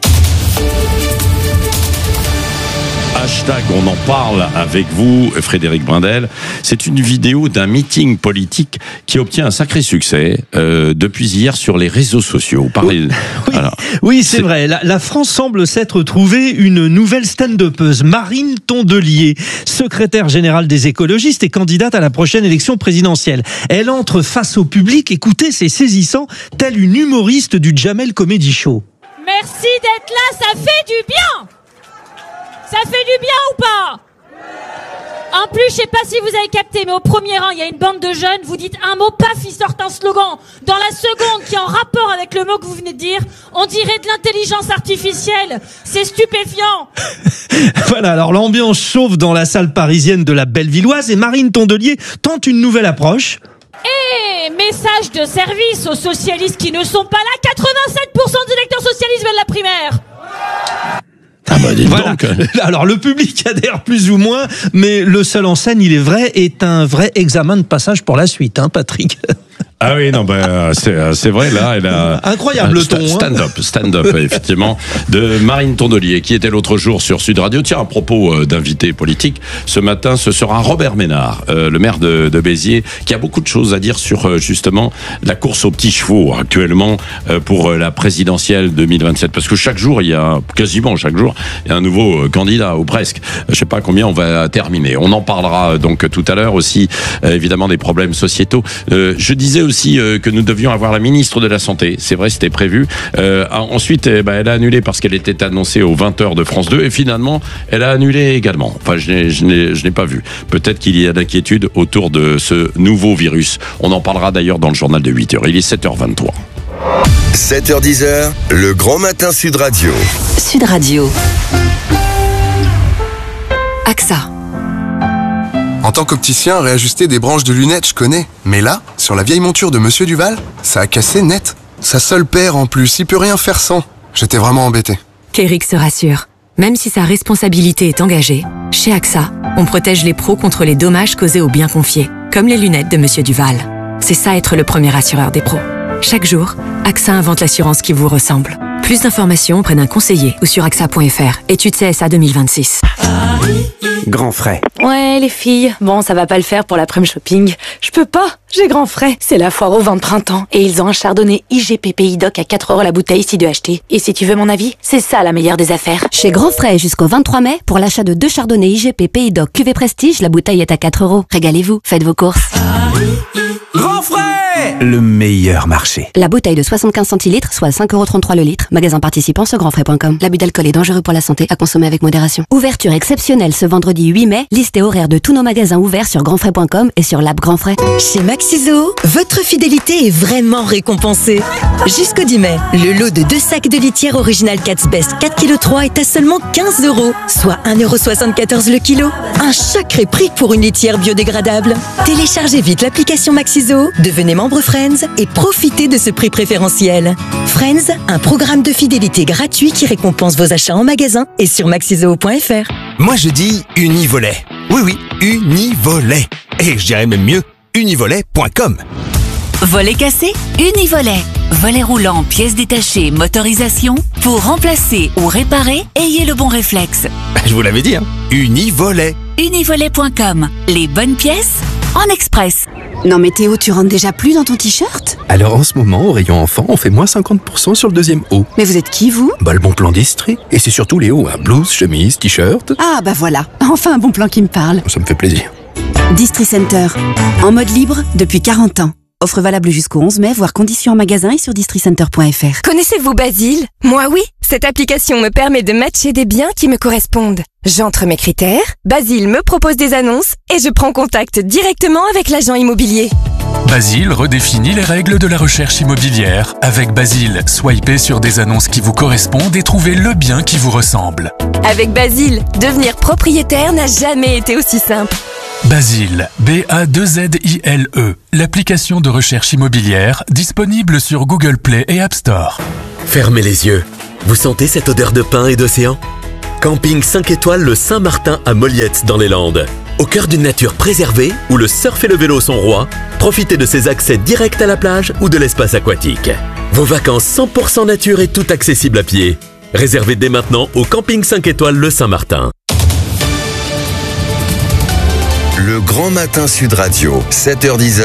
Hashtag on en parle avec vous, Frédéric Brindel. C'est une vidéo d'un meeting politique qui obtient un sacré succès euh, depuis hier sur les réseaux sociaux. Pareil, oui, alors, oui c'est, c'est vrai. La, la France semble s'être trouvée une nouvelle stand-upeuse, Marine Tondelier, secrétaire générale des écologistes et candidate à la prochaine élection présidentielle. Elle entre face au public, écoutez, c'est saisissant, telle une humoriste du Jamel Comedy Show. Merci d'être là, ça fait du bien. Ça fait du bien ou pas? En plus, je sais pas si vous avez capté, mais au premier rang, il y a une bande de jeunes, vous dites un mot, paf, ils sortent un slogan. Dans la seconde, qui est en rapport avec le mot que vous venez de dire, on dirait de l'intelligence artificielle. C'est stupéfiant. Voilà, alors l'ambiance chauffe dans la salle parisienne de la Bellevilloise et Marine Tondelier tente une nouvelle approche. Et message de service aux socialistes qui ne sont pas là, quatre-vingt-sept pour cent des électeurs socialistes veulent la primaire. Ah bah voilà. Alors le public adhère plus ou moins, mais le seul en scène, il est vrai, est un vrai examen de passage pour la suite, hein, Patrick. Ah oui, non, ben, c'est, c'est vrai, là, elle a... Incroyable le ton. Stand-up, stand-up, effectivement, de Marine Tondelier, qui était l'autre jour sur Sud Radio. Tiens, à propos euh, d'invités politiques, ce matin, ce sera Robert Ménard, euh, le maire de, de Béziers, qui a beaucoup de choses à dire sur, euh, justement, la course aux petits chevaux, actuellement, euh, pour euh, la présidentielle deux mille vingt-sept. Parce que chaque jour, il y a, quasiment chaque jour, il y a un nouveau euh, candidat, ou presque. Je sais pas combien on va terminer. On en parlera, euh, donc, tout à l'heure aussi, euh, évidemment, des problèmes sociétaux. Euh, je disais aussi aussi euh, que nous devions avoir la ministre de la Santé. C'est vrai, c'était prévu. Euh, ensuite, eh ben, elle a annulé parce qu'elle était annoncée aux vingt heures de France deux et finalement, elle a annulé également. Enfin, je n'ai, je n'ai, je n'ai pas vu. Peut-être qu'il y a d'inquiétude autour de ce nouveau virus. On en parlera d'ailleurs dans le journal de huit heures. Il est sept heures vingt-trois. sept heures dix, le Grand Matin Sud Radio. Sud Radio. A X A. En tant qu'opticien, réajuster des branches de lunettes, je connais. Mais là, sur la vieille monture de Monsieur Duval, ça a cassé net. Sa seule paire en plus, il peut rien faire sans. J'étais vraiment embêté. Qu'Eric se rassure. Même si sa responsabilité est engagée, chez A X A, on protège les pros contre les dommages causés aux biens confiés, comme les lunettes de Monsieur Duval. C'est ça être le premier assureur des pros. Chaque jour, A X A invente l'assurance qui vous ressemble. Plus d'informations auprès d'un conseiller ou sur A X A point F R. Étude C S A deux mille vingt-six. Grand frais. Ouais, les filles. Bon, ça va pas le faire pour l'après-midi shopping. Je peux pas. J'ai grand frais. C'est la foire au vin de printemps. Et ils ont un chardonnay I G P P I D O C à quatre euros la bouteille si de acheter. Et si tu veux mon avis, c'est ça la meilleure des affaires. Chez Grand Frais jusqu'au vingt-trois mai, pour l'achat de deux chardonnays I G P P I D O C Q V Prestige, la bouteille est à quatre euros. Régalez-vous, faites vos courses. Grand frais, le meilleur marché. La bouteille de soixante-quinze centilitres, soit cinq euros trente-trois le litre. Magasin participant sur grand frais point com. L'abus d'alcool est dangereux pour la santé, à consommer avec modération. Ouverture exceptionnelle ce vendredi huit mai. Liste et horaire de tous nos magasins ouverts sur grand frais point com et sur l'app Grand Frais. Chez Maxiso, votre fidélité est vraiment récompensée. Jusqu'au dix mai, le lot de deux sacs de litière original Cat's Best quatre virgule trois kilos est à seulement quinze euros, soit un euro soixante-quatorze le kilo. Un sacré prix pour une litière biodégradable. Téléchargez vite l'application Maxiso, devenez membre Friends et profitez de ce prix préférentiel. Friends, un programme de fidélité gratuit qui récompense vos achats en magasin et sur maxiso point F R. Moi je dis Univolet. Oui oui, Univolet. Et je dirais même mieux, univolet point com. Volet cassé, Univolet. Volet roulant, pièces détachées, motorisation. Pour remplacer ou réparer, ayez le bon réflexe. Je vous l'avais dit, hein. Univolet. univolet point com. Les bonnes pièces en express. Non mais Théo, tu rentres déjà plus dans ton t-shirt? Alors en ce moment, au rayon enfant, on fait moins cinquante pour cent sur le deuxième haut. Mais vous êtes qui, vous? Bah le bon plan d'Estrie. Et c'est surtout les hauts, hein. Blouse, chemise, t-shirt. Ah bah voilà, enfin un bon plan qui me parle. Ça me fait plaisir. Distri Center, en mode libre depuis quarante ans. Offre valable jusqu'au onze mai, voire conditions en magasin et sur districenter point f r. Connaissez-vous Basile? Moi oui, cette application me permet de matcher des biens qui me correspondent. J'entre mes critères, Basile me propose des annonces et je prends contact directement avec l'agent immobilier. Basile redéfinit les règles de la recherche immobilière. Avec Basile, swipez sur des annonces qui vous correspondent et trouvez le bien qui vous ressemble. Avec Basile, devenir propriétaire n'a jamais été aussi simple. Basile, B A deux Z I L E, l'application de recherche immobilière disponible sur Google Play et App Store. Fermez les yeux. Vous sentez cette odeur de pin et d'océan? Camping cinq étoiles le Saint-Martin à Molliette dans les Landes. Au cœur d'une nature préservée, où le surf et le vélo sont rois, profitez de ses accès directs à la plage ou de l'espace aquatique. Vos vacances cent pour cent nature et tout accessible à pied. Réservez dès maintenant au Camping cinq étoiles le Saint-Martin. Le Grand Matin Sud Radio, sept heures dix,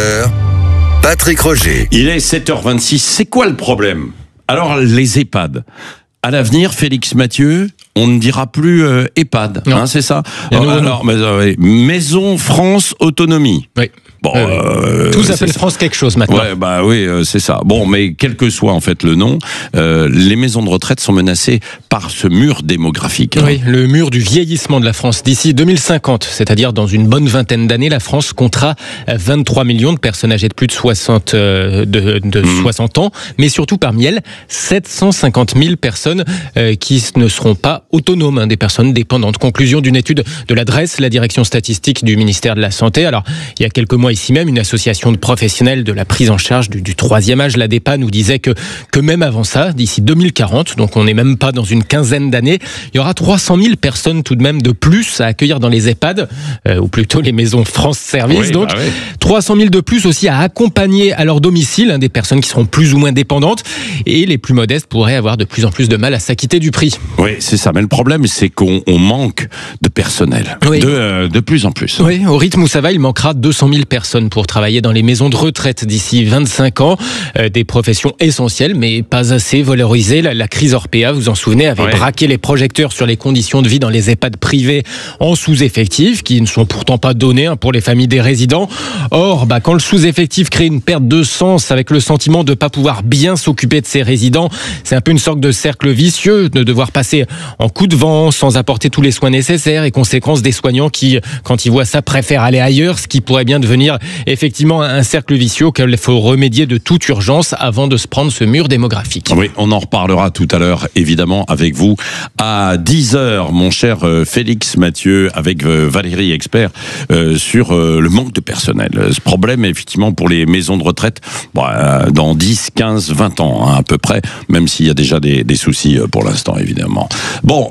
Patrick Roger. Il est sept heures vingt-six, c'est quoi le problème? Alors, les EHPAD. À l'avenir, Félix Mathieu, on ne dira plus euh, EHPAD, hein, c'est ça? Alors, alors mais, euh, Maison France Autonomie. Oui. Bon, euh, tout s'appelle France quelque chose maintenant. Ouais, bah oui, euh, c'est ça. Bon, mais quel que soit en fait le nom, euh, les maisons de retraite sont menacées par ce mur démographique. Hein. Oui, le mur du vieillissement de la France. D'ici deux mille cinquante, c'est-à-dire dans une bonne vingtaine d'années, la France comptera vingt-trois millions de personnes âgées de plus de soixante, euh, de, de mmh. soixante ans, mais surtout parmi elles, sept cent cinquante mille personnes euh, qui ne seront pas autonomes, hein, des personnes dépendantes. Conclusion d'une étude de l'adresse, la direction statistique du ministère de la Santé. Alors, il y a quelques mois ici même, une association de professionnels de la prise en charge du, du troisième âge, l'ADEPA, nous disait que, que même avant ça, d'ici deux mille quarante, donc on n'est même pas dans une quinzaine d'années, il y aura trois cent mille personnes tout de même de plus à accueillir dans les EHPAD, euh, ou plutôt les maisons France Service. Oui, donc, bah oui. trois cent mille de plus aussi à accompagner à leur domicile, hein, des personnes qui seront plus ou moins dépendantes, et les plus modestes pourraient avoir de plus en plus de mal à s'acquitter du prix. Oui, c'est ça. Mais le problème, c'est qu'on on manque de personnel, oui. de, euh, de plus en plus. Oui, au rythme où ça va, il manquera deux cent mille personnes pour travailler dans les maisons de retraite d'ici vingt-cinq ans. Euh, des professions essentielles, mais pas assez valorisées. La, la crise Orpea, vous vous en souvenez, avait ouais. braqué les projecteurs sur les conditions de vie dans les EHPAD privés en sous-effectif, qui ne sont pourtant pas donnés hein, pour les familles des résidents. Or, bah, quand le sous-effectif crée une perte de sens avec le sentiment de ne pas pouvoir bien s'occuper de ses résidents, c'est un peu une sorte de cercle vicieux, de devoir passer en coup de vent sans apporter tous les soins nécessaires, et conséquence des soignants qui, quand ils voient ça, préfèrent aller ailleurs, ce qui pourrait bien devenir effectivement un cercle vicieux auquel il faut remédier de toute urgence avant de se prendre ce mur démographique. Oui, on en reparlera tout à l'heure, évidemment, avec vous à dix heures, mon cher Félix Mathieu, avec Valérie Expert, euh, sur euh, le manque de personnel. Ce problème, effectivement, pour les maisons de retraite, bah, dans dix, quinze, vingt ans, hein, à peu près, même s'il y a déjà des, des soucis pour l'instant, évidemment. Bon,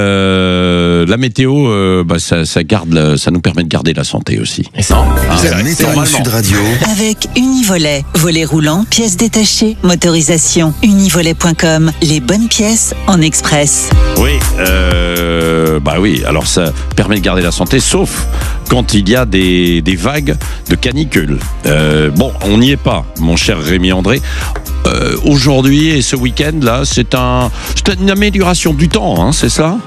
euh, la météo, euh, bah, ça, ça, garde, ça nous permet de garder la santé aussi. Et ça, ah, la météo Sud Radio. Avec Univolet, volet roulant, pièces détachées, motorisation. Univolet point com, les bonnes pièces en express. Oui, euh, bah oui, alors ça permet de garder la santé, sauf quand il y a des, des vagues de canicule. Euh, bon, on n'y est pas, mon cher Rémi André. Euh, aujourd'hui et ce week-end, là, c'est un, c'est une amélioration du temps, hein, c'est ça?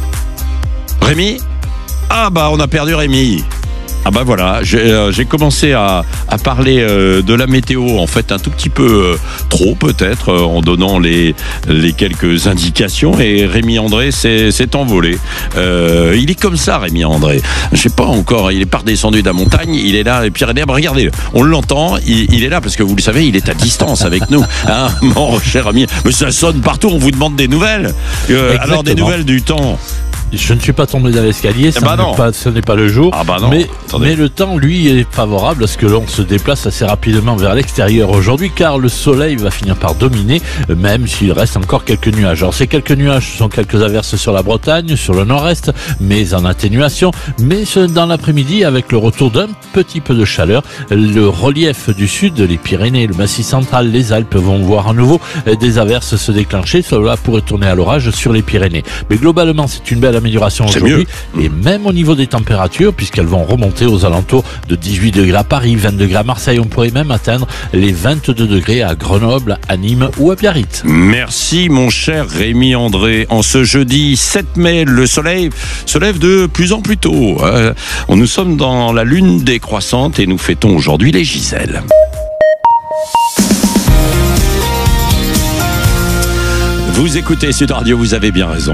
Rémi? Ah bah, on a perdu Rémi. Ah bah voilà, j'ai, euh, j'ai commencé à, à parler euh, de la météo, en fait un tout petit peu euh, trop peut-être, euh, en donnant les, les quelques indications, et Rémi André s'est, s'est envolé. Euh, il est comme ça, Rémi André. Je sais pas encore, il est pas redescendu de la montagne, il est là, et Pyrénées, bah regardez, on l'entend, il, il est là, parce que vous le savez, il est à distance avec nous, hein, mon cher ami. Mais ça sonne partout, on vous demande des nouvelles. Euh, alors des nouvelles du temps. Je ne suis pas tombé dans l'escalier, ça bah n'est pas, ce n'est pas le jour. Ah bah non, mais, mais le temps, lui, est favorable à ce que l'on se déplace assez rapidement vers l'extérieur aujourd'hui, car le soleil va finir par dominer, même s'il reste encore quelques nuages. Alors ces quelques nuages sont quelques averses sur la Bretagne, sur le nord-est, mais en atténuation. Mais dans l'après-midi, avec le retour d'un petit peu de chaleur, le relief du sud, les Pyrénées, le Massif central, les Alpes vont voir à nouveau des averses se déclencher. Cela pourrait tourner à l'orage sur les Pyrénées. Mais globalement, c'est une belle l'amélioration C'est aujourd'hui. mieux. Et même au niveau des températures, puisqu'elles vont remonter aux alentours de dix-huit degrés à Paris, vingt degrés à Marseille. On pourrait même atteindre les vingt-deux degrés à Grenoble, à Nîmes ou à Biarritz. Merci mon cher Rémi André. En ce jeudi sept mai, le soleil se lève de plus en plus tôt. Euh, nous sommes dans la lune décroissante et nous fêtons aujourd'hui les Giselles. Vous écoutez Sud Radio, vous avez bien raison.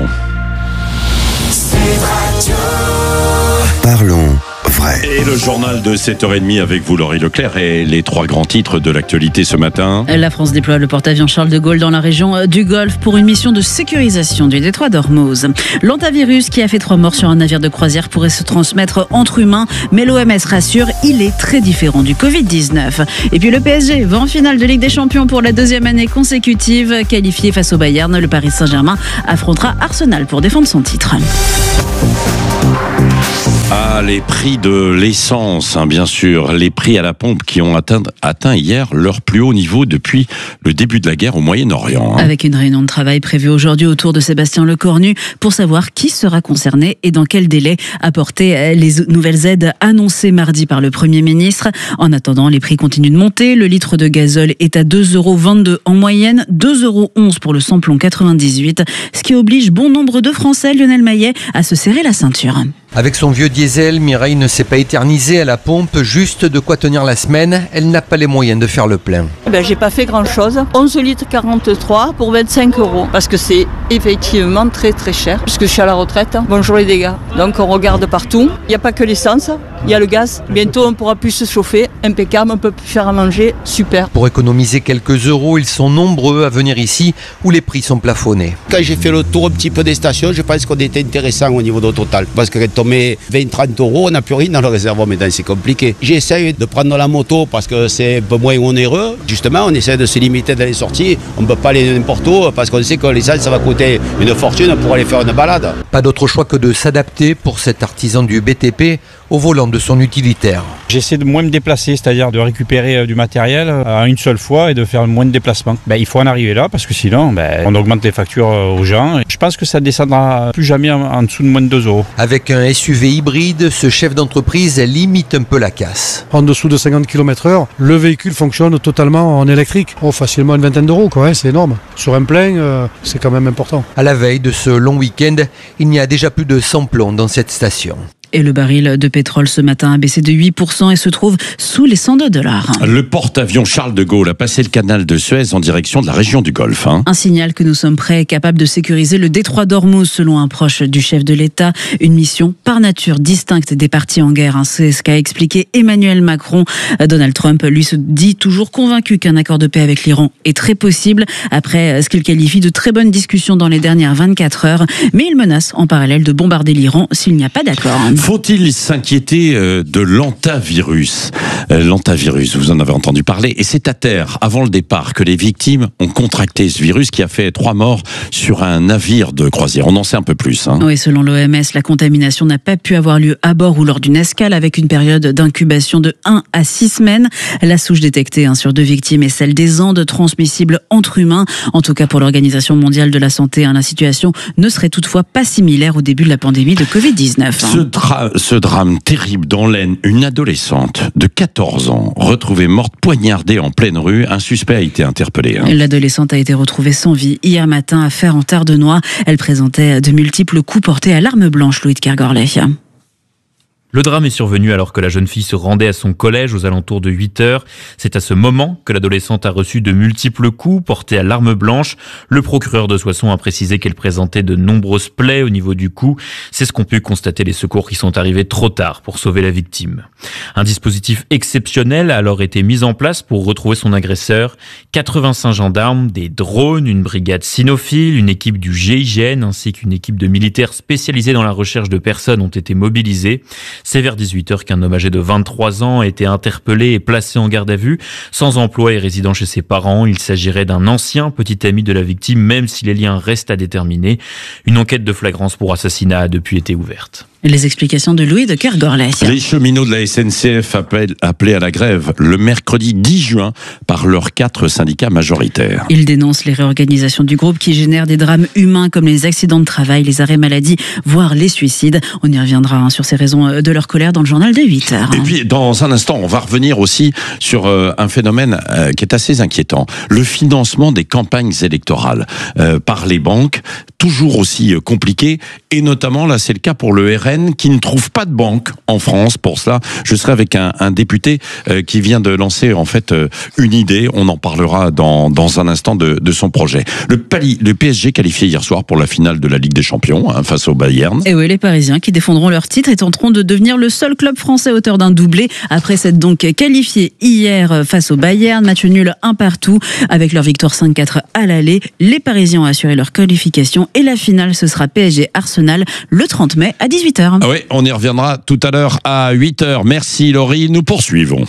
Parlons vrai. Et le journal de sept heures trente avec vous, Laurie Leclerc, et les trois grands titres de l'actualité ce matin. La France déploie le porte-avions Charles de Gaulle dans la région du Golfe pour une mission de sécurisation du détroit d'Ormuz. L'hantavirus qui a fait trois morts sur un navire de croisière pourrait se transmettre entre humains, mais l'O M S rassure, il est très différent du covid dix-neuf. Et puis le P S G va en finale de Ligue des Champions pour la deuxième année consécutive. Qualifié face au Bayern, le Paris Saint-Germain affrontera Arsenal pour défendre son titre. Ah, les prix de l'essence, hein, bien sûr. Les prix à la pompe qui ont atteint, atteint hier leur plus haut niveau depuis le début de la guerre au Moyen-Orient. Hein. Avec une réunion de travail prévue aujourd'hui autour de Sébastien Lecornu pour savoir qui sera concerné et dans quel délai apporter les nouvelles aides annoncées mardi par le Premier ministre. En attendant, les prix continuent de monter. Le litre de gazole est à deux euros vingt-deux en moyenne, deux euros onze pour le samplon quatre-vingt-dix-huit, ce qui oblige bon nombre de Français, Lionel Maillet, à se serrer la ceinture. Avec son vieux diesel, Mireille ne s'est pas éternisée à la pompe, juste de quoi tenir la semaine. Elle n'a pas les moyens de faire le plein. Ben, j'ai pas fait grand chose. onze litres quarante-trois pour vingt-cinq euros. Parce que c'est effectivement très très cher. Puisque je suis à la retraite. Bonjour les dégâts. Donc on regarde partout. Il n'y a pas que l'essence, il y a le gaz. Bientôt on pourra plus se chauffer. Impeccable, on peut plus faire à manger. Super. Pour économiser quelques euros, ils sont nombreux à venir ici où les prix sont plafonnés. Quand j'ai fait le tour un petit peu des stations, je pense qu'on était intéressant au niveau de total. Parce que quand on met vingt à trente euros, on n'a plus rien dans le réservoir, mais c'est compliqué. J'essaye de prendre la moto parce que c'est un peu moins onéreux. Justement, on essaie de se limiter dans les sorties. On ne peut pas aller n'importe où parce qu'on sait que l'essence, ça va coûter une fortune pour aller faire une balade. Pas d'autre choix que de s'adapter pour cet artisan du B T P au volant de son utilitaire. J'essaie de moins me déplacer, c'est-à-dire de récupérer du matériel à une seule fois et de faire moins de déplacements. Ben, il faut en arriver là parce que sinon ben, on augmente les factures aux gens. Je pense que ça ne descendra plus jamais en, en dessous de moins de deux euros. Avec un S U V hybride, ce chef d'entreprise limite un peu la casse. En dessous de cinquante kilomètres heure, le véhicule fonctionne totalement en électrique. Oh, facilement une vingtaine d'euros, quoi, hein, c'est énorme. Sur un plein, euh, c'est quand même important. À la veille de ce long week-end, il n'y a déjà plus de cent plombs dans cette station. Et le baril de pétrole ce matin a baissé de huit pour cent et se trouve sous les cent deux dollars. Le porte-avions Charles de Gaulle a passé le canal de Suez en direction de la région du Golfe. Hein. Un signal que nous sommes prêts et capables de sécuriser le détroit d'Ormuz, selon un proche du chef de l'État. Une mission par nature distincte des partis en guerre. Hein. C'est ce qu'a expliqué Emmanuel Macron. Donald Trump, lui, se dit toujours convaincu qu'un accord de paix avec l'Iran est très possible, après ce qu'il qualifie de très bonnes discussions dans les dernières vingt-quatre heures. Mais il menace en parallèle de bombarder l'Iran s'il n'y a pas d'accord. Faut-il s'inquiéter de l'hantavirus ? L'hantavirus, vous en avez entendu parler, et c'est à terre, avant le départ, que les victimes ont contracté ce virus qui a fait trois morts sur un navire de croisière. On en sait un peu plus. Hein. Oui, selon l'O M S, la contamination n'a pas pu avoir lieu à bord ou lors d'une escale, avec une période d'incubation de un à six semaines. La souche détectée hein, sur deux victimes est celle des Andes, transmissible entre humains. En tout cas, pour l'Organisation mondiale de la santé, hein, la situation ne serait toutefois pas similaire au début de la pandémie de covid dix-neuf. Hein. Ce dra- Ce drame terrible dans l'Aisne, une adolescente de quatorze ans retrouvée morte poignardée en pleine rue. Un suspect a été interpellé. Hein. L'adolescente a été retrouvée sans vie hier matin à Fère-en-Tardenois. Elle présentait de multiples coups portés à l'arme blanche, Louis de Kergorlet. Le drame est survenu alors que la jeune fille se rendait à son collège aux alentours de huit heures. C'est à ce moment que l'adolescente a reçu de multiples coups portés à l'arme blanche. Le procureur de Soissons a précisé qu'elle présentait de nombreuses plaies au niveau du cou. C'est ce qu'ont pu constater les secours qui sont arrivés trop tard pour sauver la victime. Un dispositif exceptionnel a alors été mis en place pour retrouver son agresseur. quatre-vingt-cinq gendarmes, des drones, une brigade cynophile, une équipe du G I G N ainsi qu'une équipe de militaires spécialisés dans la recherche de personnes ont été mobilisés. C'est vers dix-huit heures qu'un homme âgé de vingt-trois ans a été interpellé et placé en garde à vue. Sans emploi et résidant chez ses parents, il s'agirait d'un ancien petit ami de la victime, même si les liens restent à déterminer. Une enquête de flagrance pour assassinat a depuis été ouverte. Les explications de Louis de Kergorlet. Les cheminots de la S N C F appellent, appelés à la grève le mercredi dix juin par leurs quatre syndicats majoritaires. Ils dénoncent les réorganisations du groupe qui génèrent des drames humains comme les accidents de travail, les arrêts maladie, voire les suicides. On y reviendra hein, sur ces raisons de leur colère dans le journal de huit heures. Et puis, dans un instant, on va revenir aussi sur euh, un phénomène euh, qui est assez inquiétant. Le financement des campagnes électorales euh, par les banques, toujours aussi euh, compliqué. Et notamment, là, c'est le cas pour le R N qui ne trouve pas de banque en France. Pour cela, je serai avec un, un député euh, qui vient de lancer en fait euh, une idée. On en parlera dans, dans un instant de, de son projet. Le, Pali, le P S G qualifié hier soir pour la finale de la Ligue des Champions hein, face au Bayern. Et oui, les Parisiens qui défendront leur titre et tenteront de devenir le seul club français auteur d'un doublé après s'être donc qualifié hier face au Bayern. Match nul un partout avec leur victoire cinq quatre à l'aller. Les Parisiens ont assuré leur qualification et la finale ce sera P S G Arsenal le trente mai à dix-huit heures. Ah oui, on y reviendra tout à l'heure à huit heures. Merci Laurie, nous poursuivons.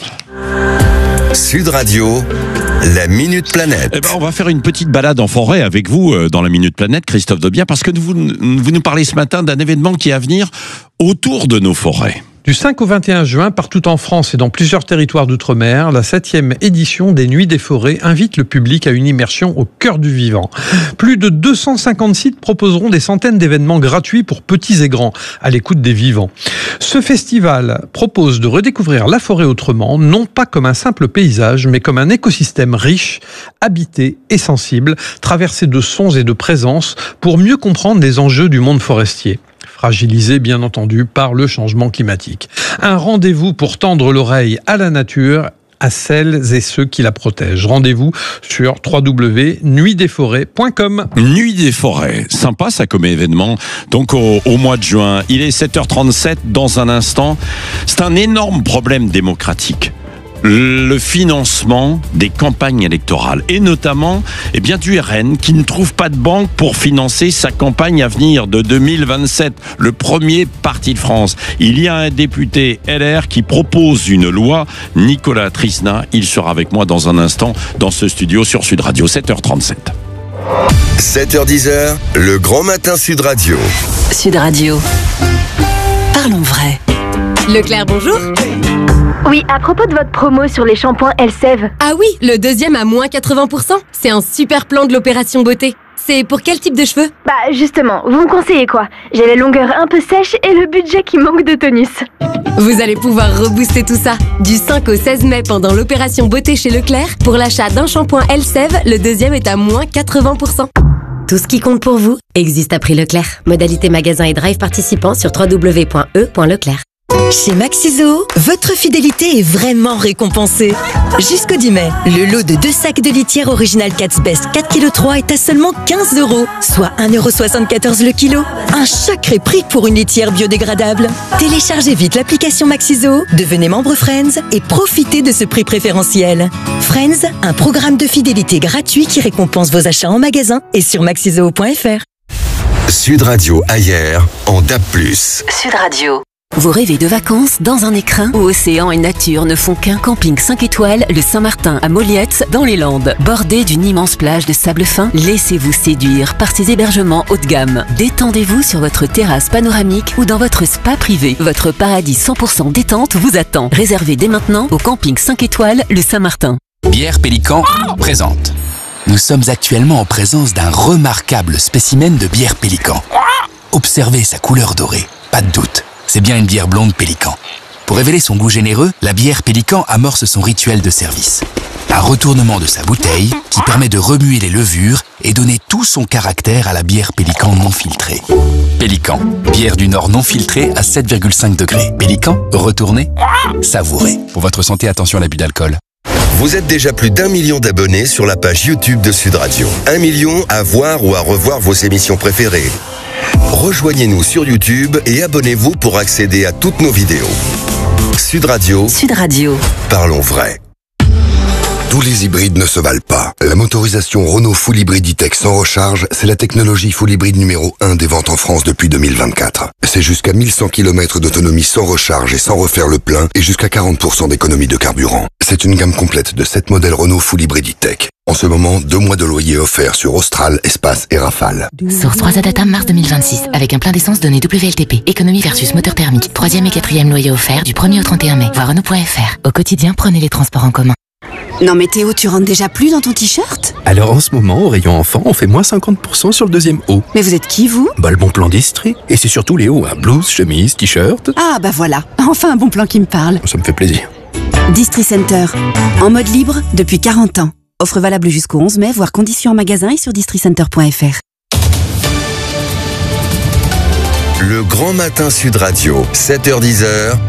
Sud Radio, la Minute Planète. Eh ben, on va faire une petite balade en forêt avec vous euh, dans la Minute Planète, Christophe Dobien, parce que vous, vous nous parlez ce matin d'un événement qui est à venir autour de nos forêts. Du cinq au vingt et un juin, partout en France et dans plusieurs territoires d'outre-mer, la septième édition des Nuits des Forêts invite le public à une immersion au cœur du vivant. Plus de deux cent cinquante sites proposeront des centaines d'événements gratuits pour petits et grands, à l'écoute des vivants. Ce festival propose de redécouvrir la forêt autrement, non pas comme un simple paysage, mais comme un écosystème riche, habité et sensible, traversé de sons et de présences, pour mieux comprendre les enjeux du monde forestier. Fragilisé bien entendu par le changement climatique. Un rendez-vous pour tendre l'oreille à la nature, à celles et ceux qui la protègent. Rendez-vous sur w w w point nuit des forêts point com. Nuit des forêts, sympa ça comme événement. Donc au, au mois de juin, il est sept heures trente-sept dans un instant. C'est un énorme problème démocratique. Le financement des campagnes électorales et notamment eh bien, du R N qui ne trouve pas de banque pour financer sa campagne à venir de deux mille vingt-sept, le premier parti de France. Il y a un député L R qui propose une loi, Nicolas Trisna, il sera avec moi dans un instant dans ce studio sur Sud Radio, sept heures trente-sept. sept heures dix, le grand matin Sud Radio. Sud Radio. Parlons vrai. Leclerc, bonjour. Oui, à propos de votre promo sur les shampoings Elseve. Ah oui, le deuxième à moins quatre-vingts pour cent. C'est un super plan de l'opération beauté. C'est pour quel type de cheveux? Bah justement, vous me conseillez quoi? J'ai les longueurs un peu sèches et le budget qui manque de tonus. Vous allez pouvoir rebooster tout ça. Du cinq au seize mai pendant l'opération beauté chez Leclerc, pour l'achat d'un shampoing Elseve, le deuxième est à moins quatre-vingts pour cent. Tout ce qui compte pour vous existe à prix Leclerc. Modalité magasin et drive participants sur w w w point e point leclerc. Chez Maxiso, votre fidélité est vraiment récompensée. Jusqu'au dix mai, le lot de deux sacs de litière original Cat's Best quatre virgule trois kilos est à seulement quinze euros, soit un euro soixante-quatorze le kilo. Un sacré prix pour une litière biodégradable. Téléchargez vite l'application Maxiso, devenez membre Friends et profitez de ce prix préférentiel. Friends, un programme de fidélité gratuit qui récompense vos achats en magasin et sur maxiso point f r. Sud Radio ailleurs, en D A B plus. Sud Radio. Vous rêvez de vacances dans un écrin où océan et nature ne font qu'un? Camping cinq étoiles, le Saint-Martin à Molliette, dans les Landes. Bordé d'une immense plage de sable fin, laissez-vous séduire par ces hébergements haut de gamme. Détendez-vous sur votre terrasse panoramique ou dans votre spa privé. Votre paradis cent pour cent détente vous attend. Réservez dès maintenant au Camping cinq étoiles, le Saint-Martin. Bière Pélican présente. Nous sommes actuellement en présence d'un remarquable spécimen de bière Pélican. Observez sa couleur dorée, pas de doute. C'est bien une bière blonde Pélican. Pour révéler son goût généreux, la bière Pélican amorce son rituel de service. Un retournement de sa bouteille qui permet de remuer les levures et donner tout son caractère à la bière Pélican non filtrée. Pélican, bière du Nord non filtrée à sept virgule cinq degrés. Pélican, retournez, savourez. Pour votre santé, attention à l'abus d'alcool. Vous êtes déjà plus d'un million d'abonnés sur la page YouTube de Sud Radio. Un million à voir ou à revoir vos émissions préférées. Rejoignez-nous sur YouTube et abonnez-vous pour accéder à toutes nos vidéos. Sud Radio. Sud Radio. Parlons vrai. Tous les hybrides ne se valent pas. La motorisation Renault Full Hybrid E-Tech sans recharge, c'est la technologie full hybride numéro un des ventes en France depuis deux mille vingt-quatre. C'est jusqu'à mille cent kilomètres d'autonomie sans recharge et sans refaire le plein et jusqu'à quarante pour cent d'économie de carburant. C'est une gamme complète de sept modèles Renault Full Hybrid E-Tech. En ce moment, deux mois de loyer offerts sur Austral, Espace et Rafale. Source trois A Data mars deux mille vingt-six, avec un plein d'essence donné W L T P. Économie versus moteur thermique. Troisième et quatrième loyer offert du premier au trente et un mai. Voir Renault point F R. Au quotidien, prenez les transports en commun. Non mais Théo, tu rentres déjà plus dans ton t-shirt? Alors en ce moment, au rayon enfant, on fait moins cinquante pour cent sur le deuxième haut. Mais vous êtes qui, vous? Bah le bon plan d'Istrie. Et c'est surtout les hauts, hein. Blouse, chemise, t-shirt. Ah bah voilà, enfin un bon plan qui me parle. Ça me fait plaisir. Distri Center, en mode libre depuis quarante ans. Offre valable jusqu'au onze mai, voire conditions en magasin et sur districenter point F R. Le Grand Matin Sud Radio, sept heures dix.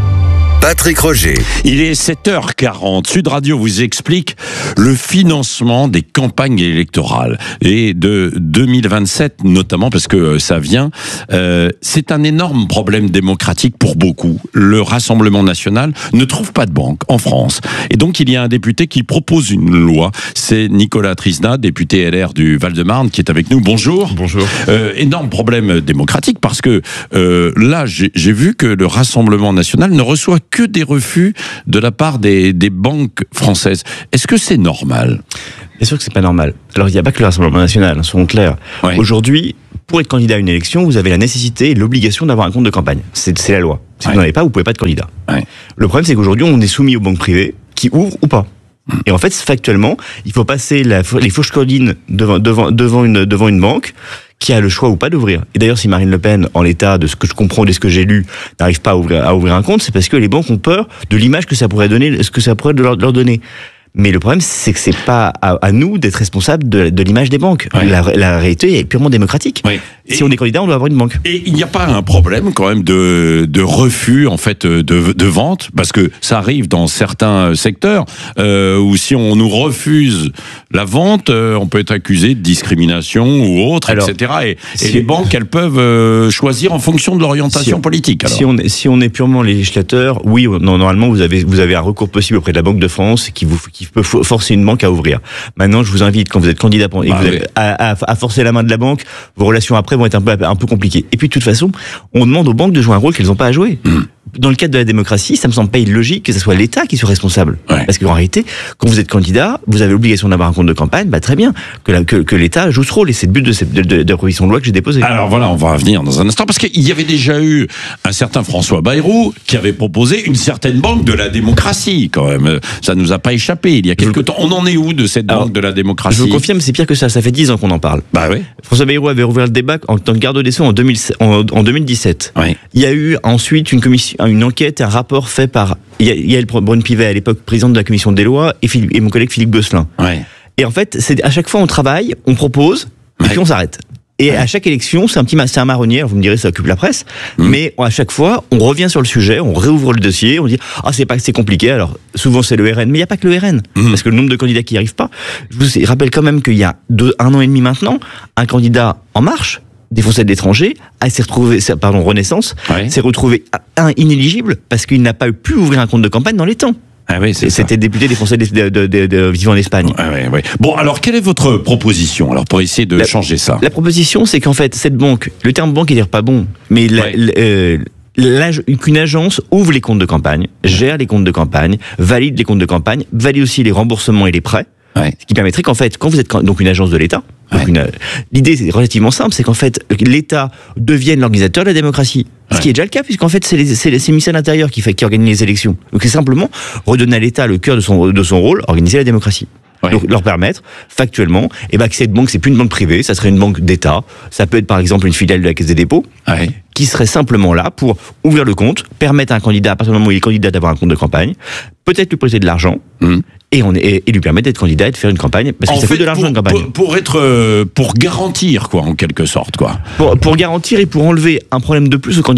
Patrick Roger. Il est sept heures quarante. Sud Radio vous explique le financement des campagnes électorales. Et de deux mille vingt-sept, notamment, parce que ça vient, euh, c'est un énorme problème démocratique pour beaucoup. Le Rassemblement national ne trouve pas de banque en France. Et donc, il y a un député qui propose une loi. C'est Nicolas Trisna, député L R du Val-de-Marne, qui est avec nous. Bonjour. Bonjour. Euh, énorme problème démocratique, parce que euh, là, j'ai, j'ai vu que le Rassemblement national ne reçoit que des refus de la part des, des banques françaises. Est-ce que c'est normal ? Bien sûr que c'est pas normal. Alors il n'y a pas que le Rassemblement national, soyons clairs. Ouais. Aujourd'hui, pour être candidat à une élection, vous avez la nécessité et l'obligation d'avoir un compte de campagne. C'est, c'est la loi. Si ouais. vous n'en avez pas, vous ne pouvez pas être candidat. Ouais. Le problème, c'est qu'aujourd'hui, on est soumis aux banques privées qui ouvrent ou pas. Et en fait, factuellement, il faut passer la, les fauches cordines devant, devant, devant, une, devant une banque qui a le choix ou pas d'ouvrir. Et d'ailleurs, si Marine Le Pen, en l'état de ce que je comprends, de ce que j'ai lu, n'arrive pas à ouvrir, à ouvrir un compte, c'est parce que les banques ont peur de l'image que ça pourrait donner, ce que ça pourrait leur, leur donner. Mais le problème, c'est que c'est pas à, à nous d'être responsables de, de l'image des banques. Ouais. La, la réalité est purement démocratique. Ouais. Si on est candidat, on doit avoir une banque. Et il n'y a pas un problème quand même de, de refus en fait de, de vente, parce que ça arrive dans certains secteurs euh, où si on nous refuse la vente, euh, on peut être accusé de discrimination ou autre, alors, et cetera. Et, si et les banques, elles peuvent euh, choisir en fonction de l'orientation si on, politique. Alors. Si on est si on est purement législateur, oui, non, normalement vous avez vous avez un recours possible auprès de la Banque de France qui vous qui peut forcer une banque à ouvrir. Maintenant, je vous invite, quand vous êtes candidat et bah, vous oui. avez, à, à, à forcer la main de la banque, vos relations après vont être un peu, un peu compliquées. Et puis, de toute façon, on demande aux banques de jouer un rôle qu'elles n'ont pas à jouer. Mmh. Dans le cadre de la démocratie, ça me semble pas illogique que ce soit l'État qui soit responsable. Ouais. Parce qu'en réalité, quand vous êtes candidat, vous avez l'obligation d'avoir un compte de campagne, bah très bien, que, la, que, que l'État joue ce rôle. Et c'est le but de, cette, de, de, de la proposition de loi que j'ai déposée. Alors voilà, on va revenir dans un instant, parce qu'il y avait déjà eu un certain François Bayrou qui avait proposé une certaine banque de la démocratie, quand même. Ça nous a pas échappé il y a quelques je... temps. On en est où de cette Alors, banque de la démocratie ? Je vous confirme, c'est pire que ça. Ça fait dix ans qu'on en parle. Bah oui. François Bayrou avait rouvert le débat en tant que garde des Sceaux en, deux mille, en, en deux mille dix-sept. Oui. Il y a eu ensuite une commission, une enquête, un rapport fait par Yael Braun-Pivet, à l'époque présidente de la commission des lois, et, Philippe, et mon collègue Philippe Gosselin. Ouais. Et en fait, c'est, à chaque fois on travaille, on propose, ouais. et puis on s'arrête. Et ouais. à chaque élection, c'est un petit c'est un marronnier, vous me direz, ça occupe la presse, mmh. mais à chaque fois, on revient sur le sujet, on réouvre le dossier, on dit « Ah, c'est pas que c'est compliqué », alors souvent c'est le R N, mais il n'y a pas que le R N, mmh. parce que le nombre de candidats qui n'y arrivent pas. Je vous rappelle quand même qu'il y a deux, un an et demi maintenant, un candidat En Marche, des Français de l'étranger, a s'est retrouvé, pardon, Renaissance, ouais. s'est retrouvé un inéligible parce qu'il n'a pas pu ouvrir un compte de campagne dans les temps. Ah oui, c'est C'était ça. Député des Français de, de, de, de, de vivant en Espagne. Ah oui, oui. Bon, alors quelle est votre proposition alors pour essayer de la, changer ça ? La proposition, c'est qu'en fait, cette banque, le terme banque, il n'est pas bon, mais la, ouais. la, euh, L'âge, qu'une agence ouvre les comptes de campagne, gère les comptes de campagne, valide les comptes de campagne, valide aussi les remboursements et les prêts, ouais. ce qui permettrait qu'en fait, quand vous êtes donc une agence de l'État, ouais. donc une, l'idée c'est relativement simple, c'est qu'en fait l'État devienne l'organisateur de la démocratie. Ce ouais. qui est déjà le cas, puisqu'en fait c'est, les, c'est, les, c'est le ministère de l'Intérieur qui, fait, qui organise les élections. Donc c'est simplement redonner à l'État le cœur de son, de son rôle, organiser la démocratie. Ouais. Donc leur permettre, factuellement, eh ben, que cette banque, c'est plus une banque privée, ça serait une banque d'État. Ça peut être par exemple une filiale de la Caisse des dépôts, ouais. qui serait simplement là pour ouvrir le compte, permettre à un candidat, à partir du moment où il est candidat, d'avoir un compte de campagne, peut-être lui prêter de l'argent, mmh. et, on est, et lui permettre d'être candidat et de faire une campagne, parce que en ça fait, coûte de l'argent pour, une campagne. Pour, pour être, pour garantir, quoi, en quelque sorte, quoi. Pour, pour garantir et pour enlever un problème de plus au candidat.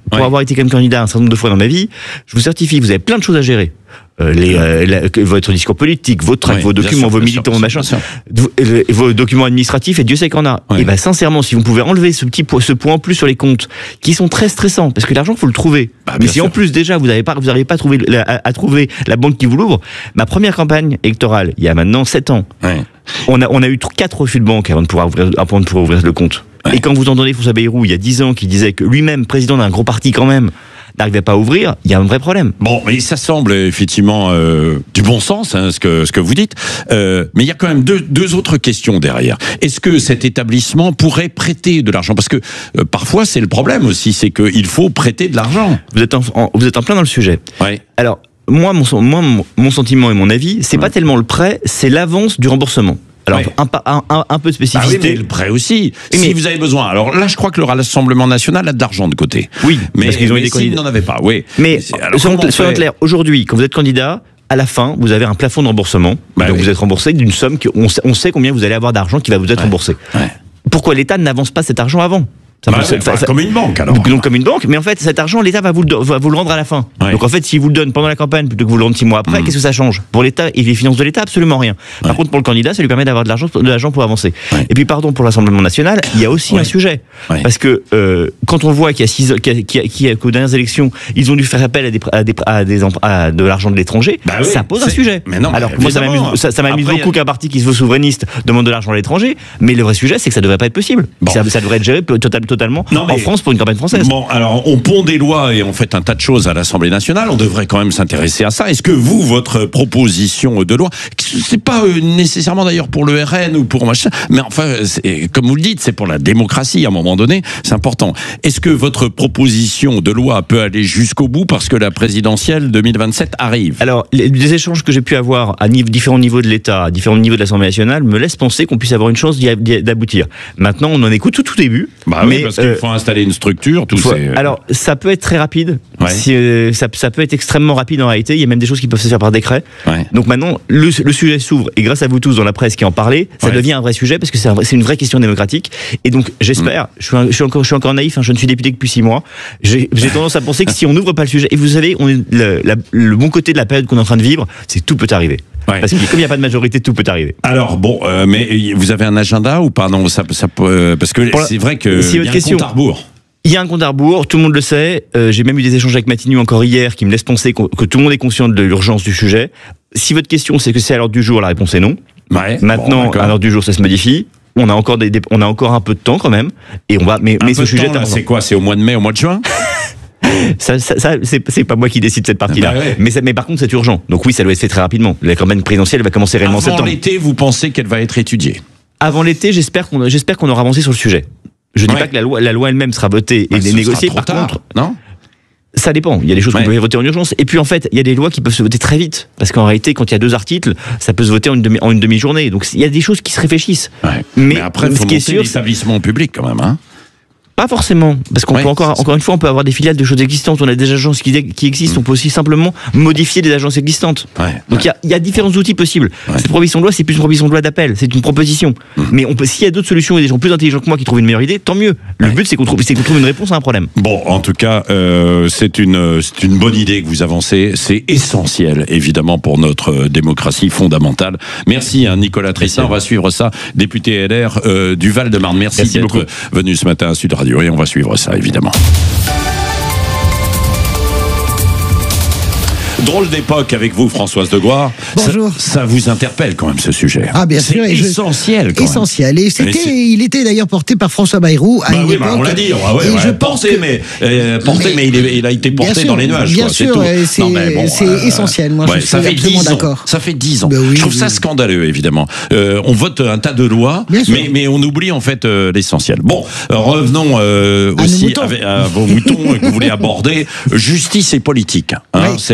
pour Ouais. avoir été comme candidat un certain nombre de fois dans ma vie, je vous certifie, vous avez plein de choses à gérer. Euh, les, euh, la- que- votre discours politique, votre tract, Ouais, vos bien documents, sûr, vos bien militants, sûr, machin, bien sûr. vos, euh, vos documents administratifs, et Dieu sait qu'on a. Ouais. Et ben sincèrement, si vous pouvez enlever ce petit po- ce point en plus sur les comptes, qui sont très stressants, parce que l'argent faut le trouver. Bah, Mais bien si en sûr. plus déjà vous n'avez pas, vous n'arrivez pas à trouver la, à, à trouver la banque qui vous l'ouvre. Ma première campagne électorale, il y a maintenant sept ans, Ouais. on a on a eu tr- quatre refus de banque avant de pouvoir ouvrir, avant de pouvoir ouvrir le compte. Ouais. Et quand vous entendez François Bayrou il y a dix ans qui disait que lui-même président d'un gros parti quand même n'arrivait pas à ouvrir, il y a un vrai problème. Bon, mais ça semble effectivement euh, du bon sens, hein, ce que ce que vous dites. Euh, mais il y a quand même deux deux autres questions derrière. Est-ce que cet établissement pourrait prêter de l'argent? Parce que euh, parfois c'est le problème aussi, c'est qu'il faut prêter de l'argent. Vous êtes en, en- vous êtes en plein dans le sujet. Ouais. Alors, moi, mon, sen- moi, mon, mon sentiment et mon avis, c'est pas tellement le prêt, c'est l'avance du remboursement. Alors, Ouais. un, pa- un, un, un peu de Ah oui, spécificité. mais le prêt aussi. Oui, si mais- vous avez besoin. Alors là, je crois que le Rassemblement national a de l'argent de côté. Oui, mais parce qu'ils ont mais été s'ils candidats. n'en avaient pas, oui. Mais c'est- alors, soyons, comment on soyons fait clairs, aujourd'hui, quand vous êtes candidat, à la fin, vous avez un plafond de remboursement. Bah donc oui. vous êtes remboursé d'une somme qu'on sait, on sait combien vous allez avoir d'argent qui va vous être remboursé. Ouais. Pourquoi l'État n'avance pas cet argent avant? Ça Bah peut- ouais, ça- enfin, ça- comme une banque alors. Donc, donc comme une banque, mais en fait cet argent, l'État va vous, le, va vous le rendre à la fin. Ouais. Donc en fait, s'il vous le donne pendant la campagne plutôt que vous le rendre six mois après, Mm. qu'est-ce que ça change? Pour l'État et les finances de l'État, absolument rien. Par Ouais. contre, pour le candidat, ça lui permet d'avoir de l'argent, de l'argent pour avancer. Ouais. Et puis pardon, pour l'Assemblée nationale, il y a aussi Ouais. un sujet. Ouais. Parce que euh, quand on voit qu'il y a six, qu'il y a- qu'il y a- qu'il y a- qu'aux dernières élections, ils ont dû faire appel à, des, à, des, à, des, emp- à de l'argent de l'étranger, Bah oui, ça pose un c'est- sujet. mais non, mais Alors que moi, ça évidemment. m'amuse, ça, ça m'amuse Après, beaucoup il y a- qu'un parti qui se veut souverainiste demande de l'argent à l'étranger, mais le vrai sujet, c'est que ça devrait pas être possible. Bon. Ça, ça devrait être géré total- totalement Non, mais- en France pour une campagne française. Bon, alors on pond des lois et on fait un tas de choses à l'Assemblée nationale. On devrait quand même s'intéresser à ça. Est-ce que vous, votre proposition de loi, c'est pas euh, nécessairement d'ailleurs pour le R N ou pour machin, mais enfin, c'est- comme vous le dites, c'est pour la démocratie à un moment donné, c'est important. Est-ce que votre proposition de loi peut aller jusqu'au bout parce que la présidentielle deux mille vingt-sept arrive? Alors, les, les échanges que j'ai pu avoir à niveau- différents niveaux de l'État, à différents niveaux de l'Assemblée nationale, me laissent penser qu'on puisse avoir une chance d'y- d'y- d'aboutir. Maintenant, on en écoute tout, tout début. Bah mais oui, parce qu'il euh, faut installer une structure, tout faut- c'est. alors, ça peut être très rapide. Ouais. Si, euh, ça, ça peut être extrêmement rapide en réalité. Il y a même des choses qui peuvent se faire par décret. Ouais. Donc maintenant, le, le sujet s'ouvre. Et grâce à vous tous dans la presse qui en parlez, ça Ouais. devient un vrai sujet parce que c'est un vrai- c'est une vraie question démocratique. Et donc, j'espère, Mm. je, suis un- je, suis encore, je suis encore naïf, hein, je ne suis député que depuis six mois. J'ai j'ai tendance à penser que si on n'ouvre pas le sujet, et vous savez, on est le, la- le bon côté de la période qu'on est en train de vivre, c'est que tout peut arriver. Ouais. Parce que comme il n'y a pas de majorité, tout peut arriver. Alors bon, euh, mais vous avez un agenda ou pas? Non, ça, ça peut, euh, parce que Pour la- c'est vrai que si il y votre a un question- compte à rebours. Il y a un compte à rebours, tout le monde le sait. Euh, J'ai même eu des échanges avec Matignon encore hier qui me laissent penser qu'on- que tout le monde est conscient de l'urgence du sujet. Si votre question c'est que c'est à l'ordre du jour, la réponse est non. Ouais, Maintenant, bon, d'accord. à l'ordre du jour, ça se modifie. On a encore des, des- on a encore un peu de temps quand même, et on va. Mais, Un mais peu ce de sujet, temps, là, est important. c'est quoi? C'est au mois de mai, au mois de juin? ça, ça, ça, c'est c'est pas moi qui décide cette partie-là. Bah ouais. Mais, ça- mais par contre, c'est urgent. Donc oui, ça doit être fait très rapidement. La campagne présidentielle va commencer réellement en Avant septembre. l'été, vous pensez qu'elle va être étudiée? Avant l'été, j'espère qu'on j'espère qu'on aura avancé sur le sujet. Je dis Ouais. pas que la loi, la loi elle-même sera votée et Bah, ce négociée. sera trop Par tard, contre, non? ça dépend. Il y a des choses Ouais. qu'on peut voter en urgence. Et puis en fait, il y a des lois qui peuvent se voter très vite. Parce qu'en réalité, quand il y a deux articles, ça peut se voter en une demi, en une demi-journée. Donc il y a des choses qui se réfléchissent. Ouais. Mais, Mais après, il ce faut qui est monter sûr, l'établissement public quand même, hein? pas forcément, parce qu'on Ouais, peut encore, c'est- encore une fois, on peut avoir des filiales de choses existantes. On a des agences qui, qui existent. On peut aussi simplement modifier des agences existantes. Ouais. Donc il y a- il y, a différents outils possibles. Ouais. Cette proposition de loi, c'est plus une proposition de loi d'appel. C'est une proposition. Mais on peut, s'il y a d'autres solutions et des gens plus intelligents que moi qui trouvent une meilleure idée, tant mieux. Le Ouais. but, c'est qu'on trouve, c'est qu'on trouve une réponse à un problème. Bon, en tout cas, euh, c'est une c'est une bonne idée que vous avancez. C'est essentiel, évidemment, pour notre euh, démocratie fondamentale. Merci, hein, Nicolas Tristan. On va suivre ça, député L R euh, du Val-de-Marne. Merci, Merci d'être beaucoup. venu ce matin à Sud Radio et on va suivre ça, évidemment. Drôle d'époque avec vous, Françoise de Goire. Bonjour. Ça, ça vous interpelle quand même ce sujet. Ah bien C'est sûr, et je- essentiel. Quand même. essentiel. Et Mais c'était, c'est- il était d'ailleurs porté par François Bayrou à Bah une oui, époque. bah on l'a dit, ouais, ouais, et ouais, je pense porté, que- mais, euh, porté, mais, Mais- il, est- il a été porté Bien sûr, dans les nuages. bien quoi, sûr, c'est tout. euh, c'est- Non, mais bon, c'est essentiel, moi, je suis ça fait absolument dix ans. d'accord. Ça fait dix ans. Ben oui, je trouve oui, ça oui. scandaleux, évidemment. Euh, on vote un tas de lois, Bien sûr. mais, mais on oublie en fait euh, l'essentiel. Bon, euh, revenons euh, À nos aussi moutons. avec, à vos moutons que vous voulez aborder. Justice et politique. Hein, Oui. c'est, c'est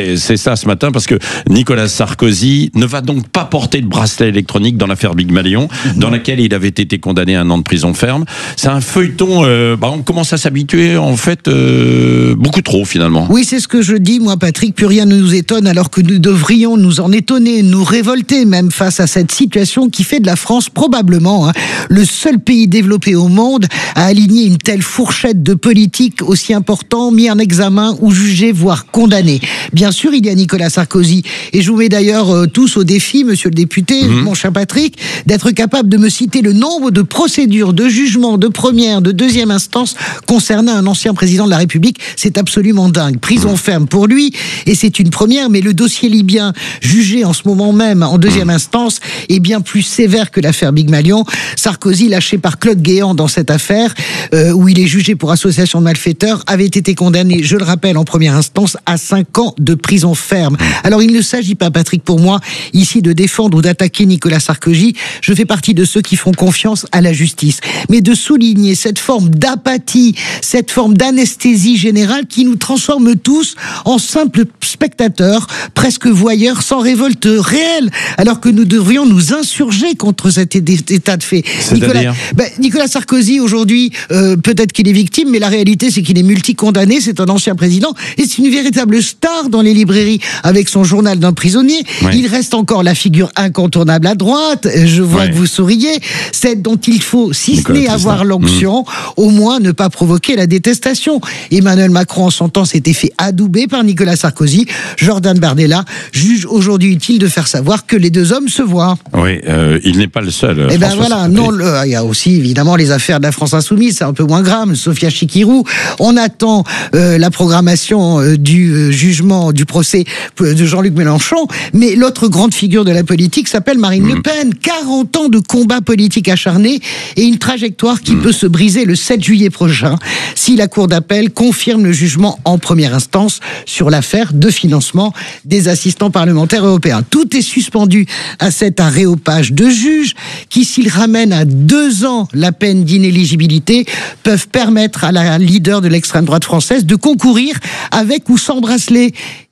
ça ce matin parce que Nicolas Sarkozy ne va donc pas porter de bracelet électronique dans l'affaire Big Malion, mmh. dans laquelle il avait été condamné à un an de prison ferme. C'est un feuilleton, euh, bah on commence à s'habituer en fait euh, beaucoup trop finalement. Oui, c'est ce que je dis moi Patrick, plus rien ne nous étonne alors que nous devrions nous en étonner, nous révolter même face à cette situation qui fait de la France probablement hein, le seul pays développé au monde à aligner une telle fourchette de politique aussi important, mis en examen ou jugé, voire condamné. Bien sûr, il y a Nicolas Sarkozy et je vous mets d'ailleurs euh, tous au défi, monsieur le député, mmh. mon cher Patrick, d'être capable de me citer le nombre de procédures, de jugements, de première, de deuxième instance concernant un ancien président de la République. C'est absolument dingue. Prison ferme pour lui et c'est une première, mais le dossier libyen jugé en ce moment même en deuxième instance est bien plus sévère que l'affaire Big Malion. Sarkozy, lâché par Claude Guéant dans cette affaire, euh, où il est jugé pour association de malfaiteurs, avait été condamné, je le rappelle, en première instance à cinq ans de prison ferme. Alors il ne s'agit pas, Patrick, pour moi, ici de défendre ou d'attaquer Nicolas Sarkozy. Je fais partie de ceux qui font confiance à la justice. Mais de souligner cette forme d'apathie, cette forme d'anesthésie générale qui nous transforme tous en simples spectateurs, presque voyeurs, sans révolte réelle, alors que nous devrions nous insurger contre cet état de fait. Nicolas, ben, Nicolas Sarkozy, aujourd'hui, euh, peut-être qu'il est victime, mais la réalité, c'est qu'il est multicondamné, c'est un ancien président, et c'est une véritable star dans les librairies, avec son journal d'un prisonnier. Ouais. Il reste encore la figure incontournable à droite, je vois ouais. que vous souriez, celle dont il faut, si Nicolas ce n'est avoir l'onction, mmh. au moins ne pas provoquer la détestation. Emmanuel Macron, en son temps, s'était fait adouber par Nicolas Sarkozy. Jordan Bardella juge aujourd'hui utile de faire savoir que les deux hommes se voient. Oui, euh, il n'est pas le seul. Eh ben voilà, non, le, il y a aussi évidemment les affaires de la France Insoumise, c'est un peu moins grave, Sophia Chikirou. On attend euh, la programmation euh, du euh, jugement, du procès de Jean-Luc Mélenchon, mais l'autre grande figure de la politique s'appelle Marine mmh. Le Pen. quarante ans de combat politique acharné et une trajectoire qui mmh. peut se briser le sept juillet prochain si la Cour d'appel confirme le jugement en première instance sur l'affaire de financement des assistants parlementaires européens. Tout est suspendu à cet aréopage de juges qui, s'ils ramènent à deux ans la peine d'inéligibilité, peuvent permettre à la leader de l'extrême droite française de concourir avec ou sans bracelet.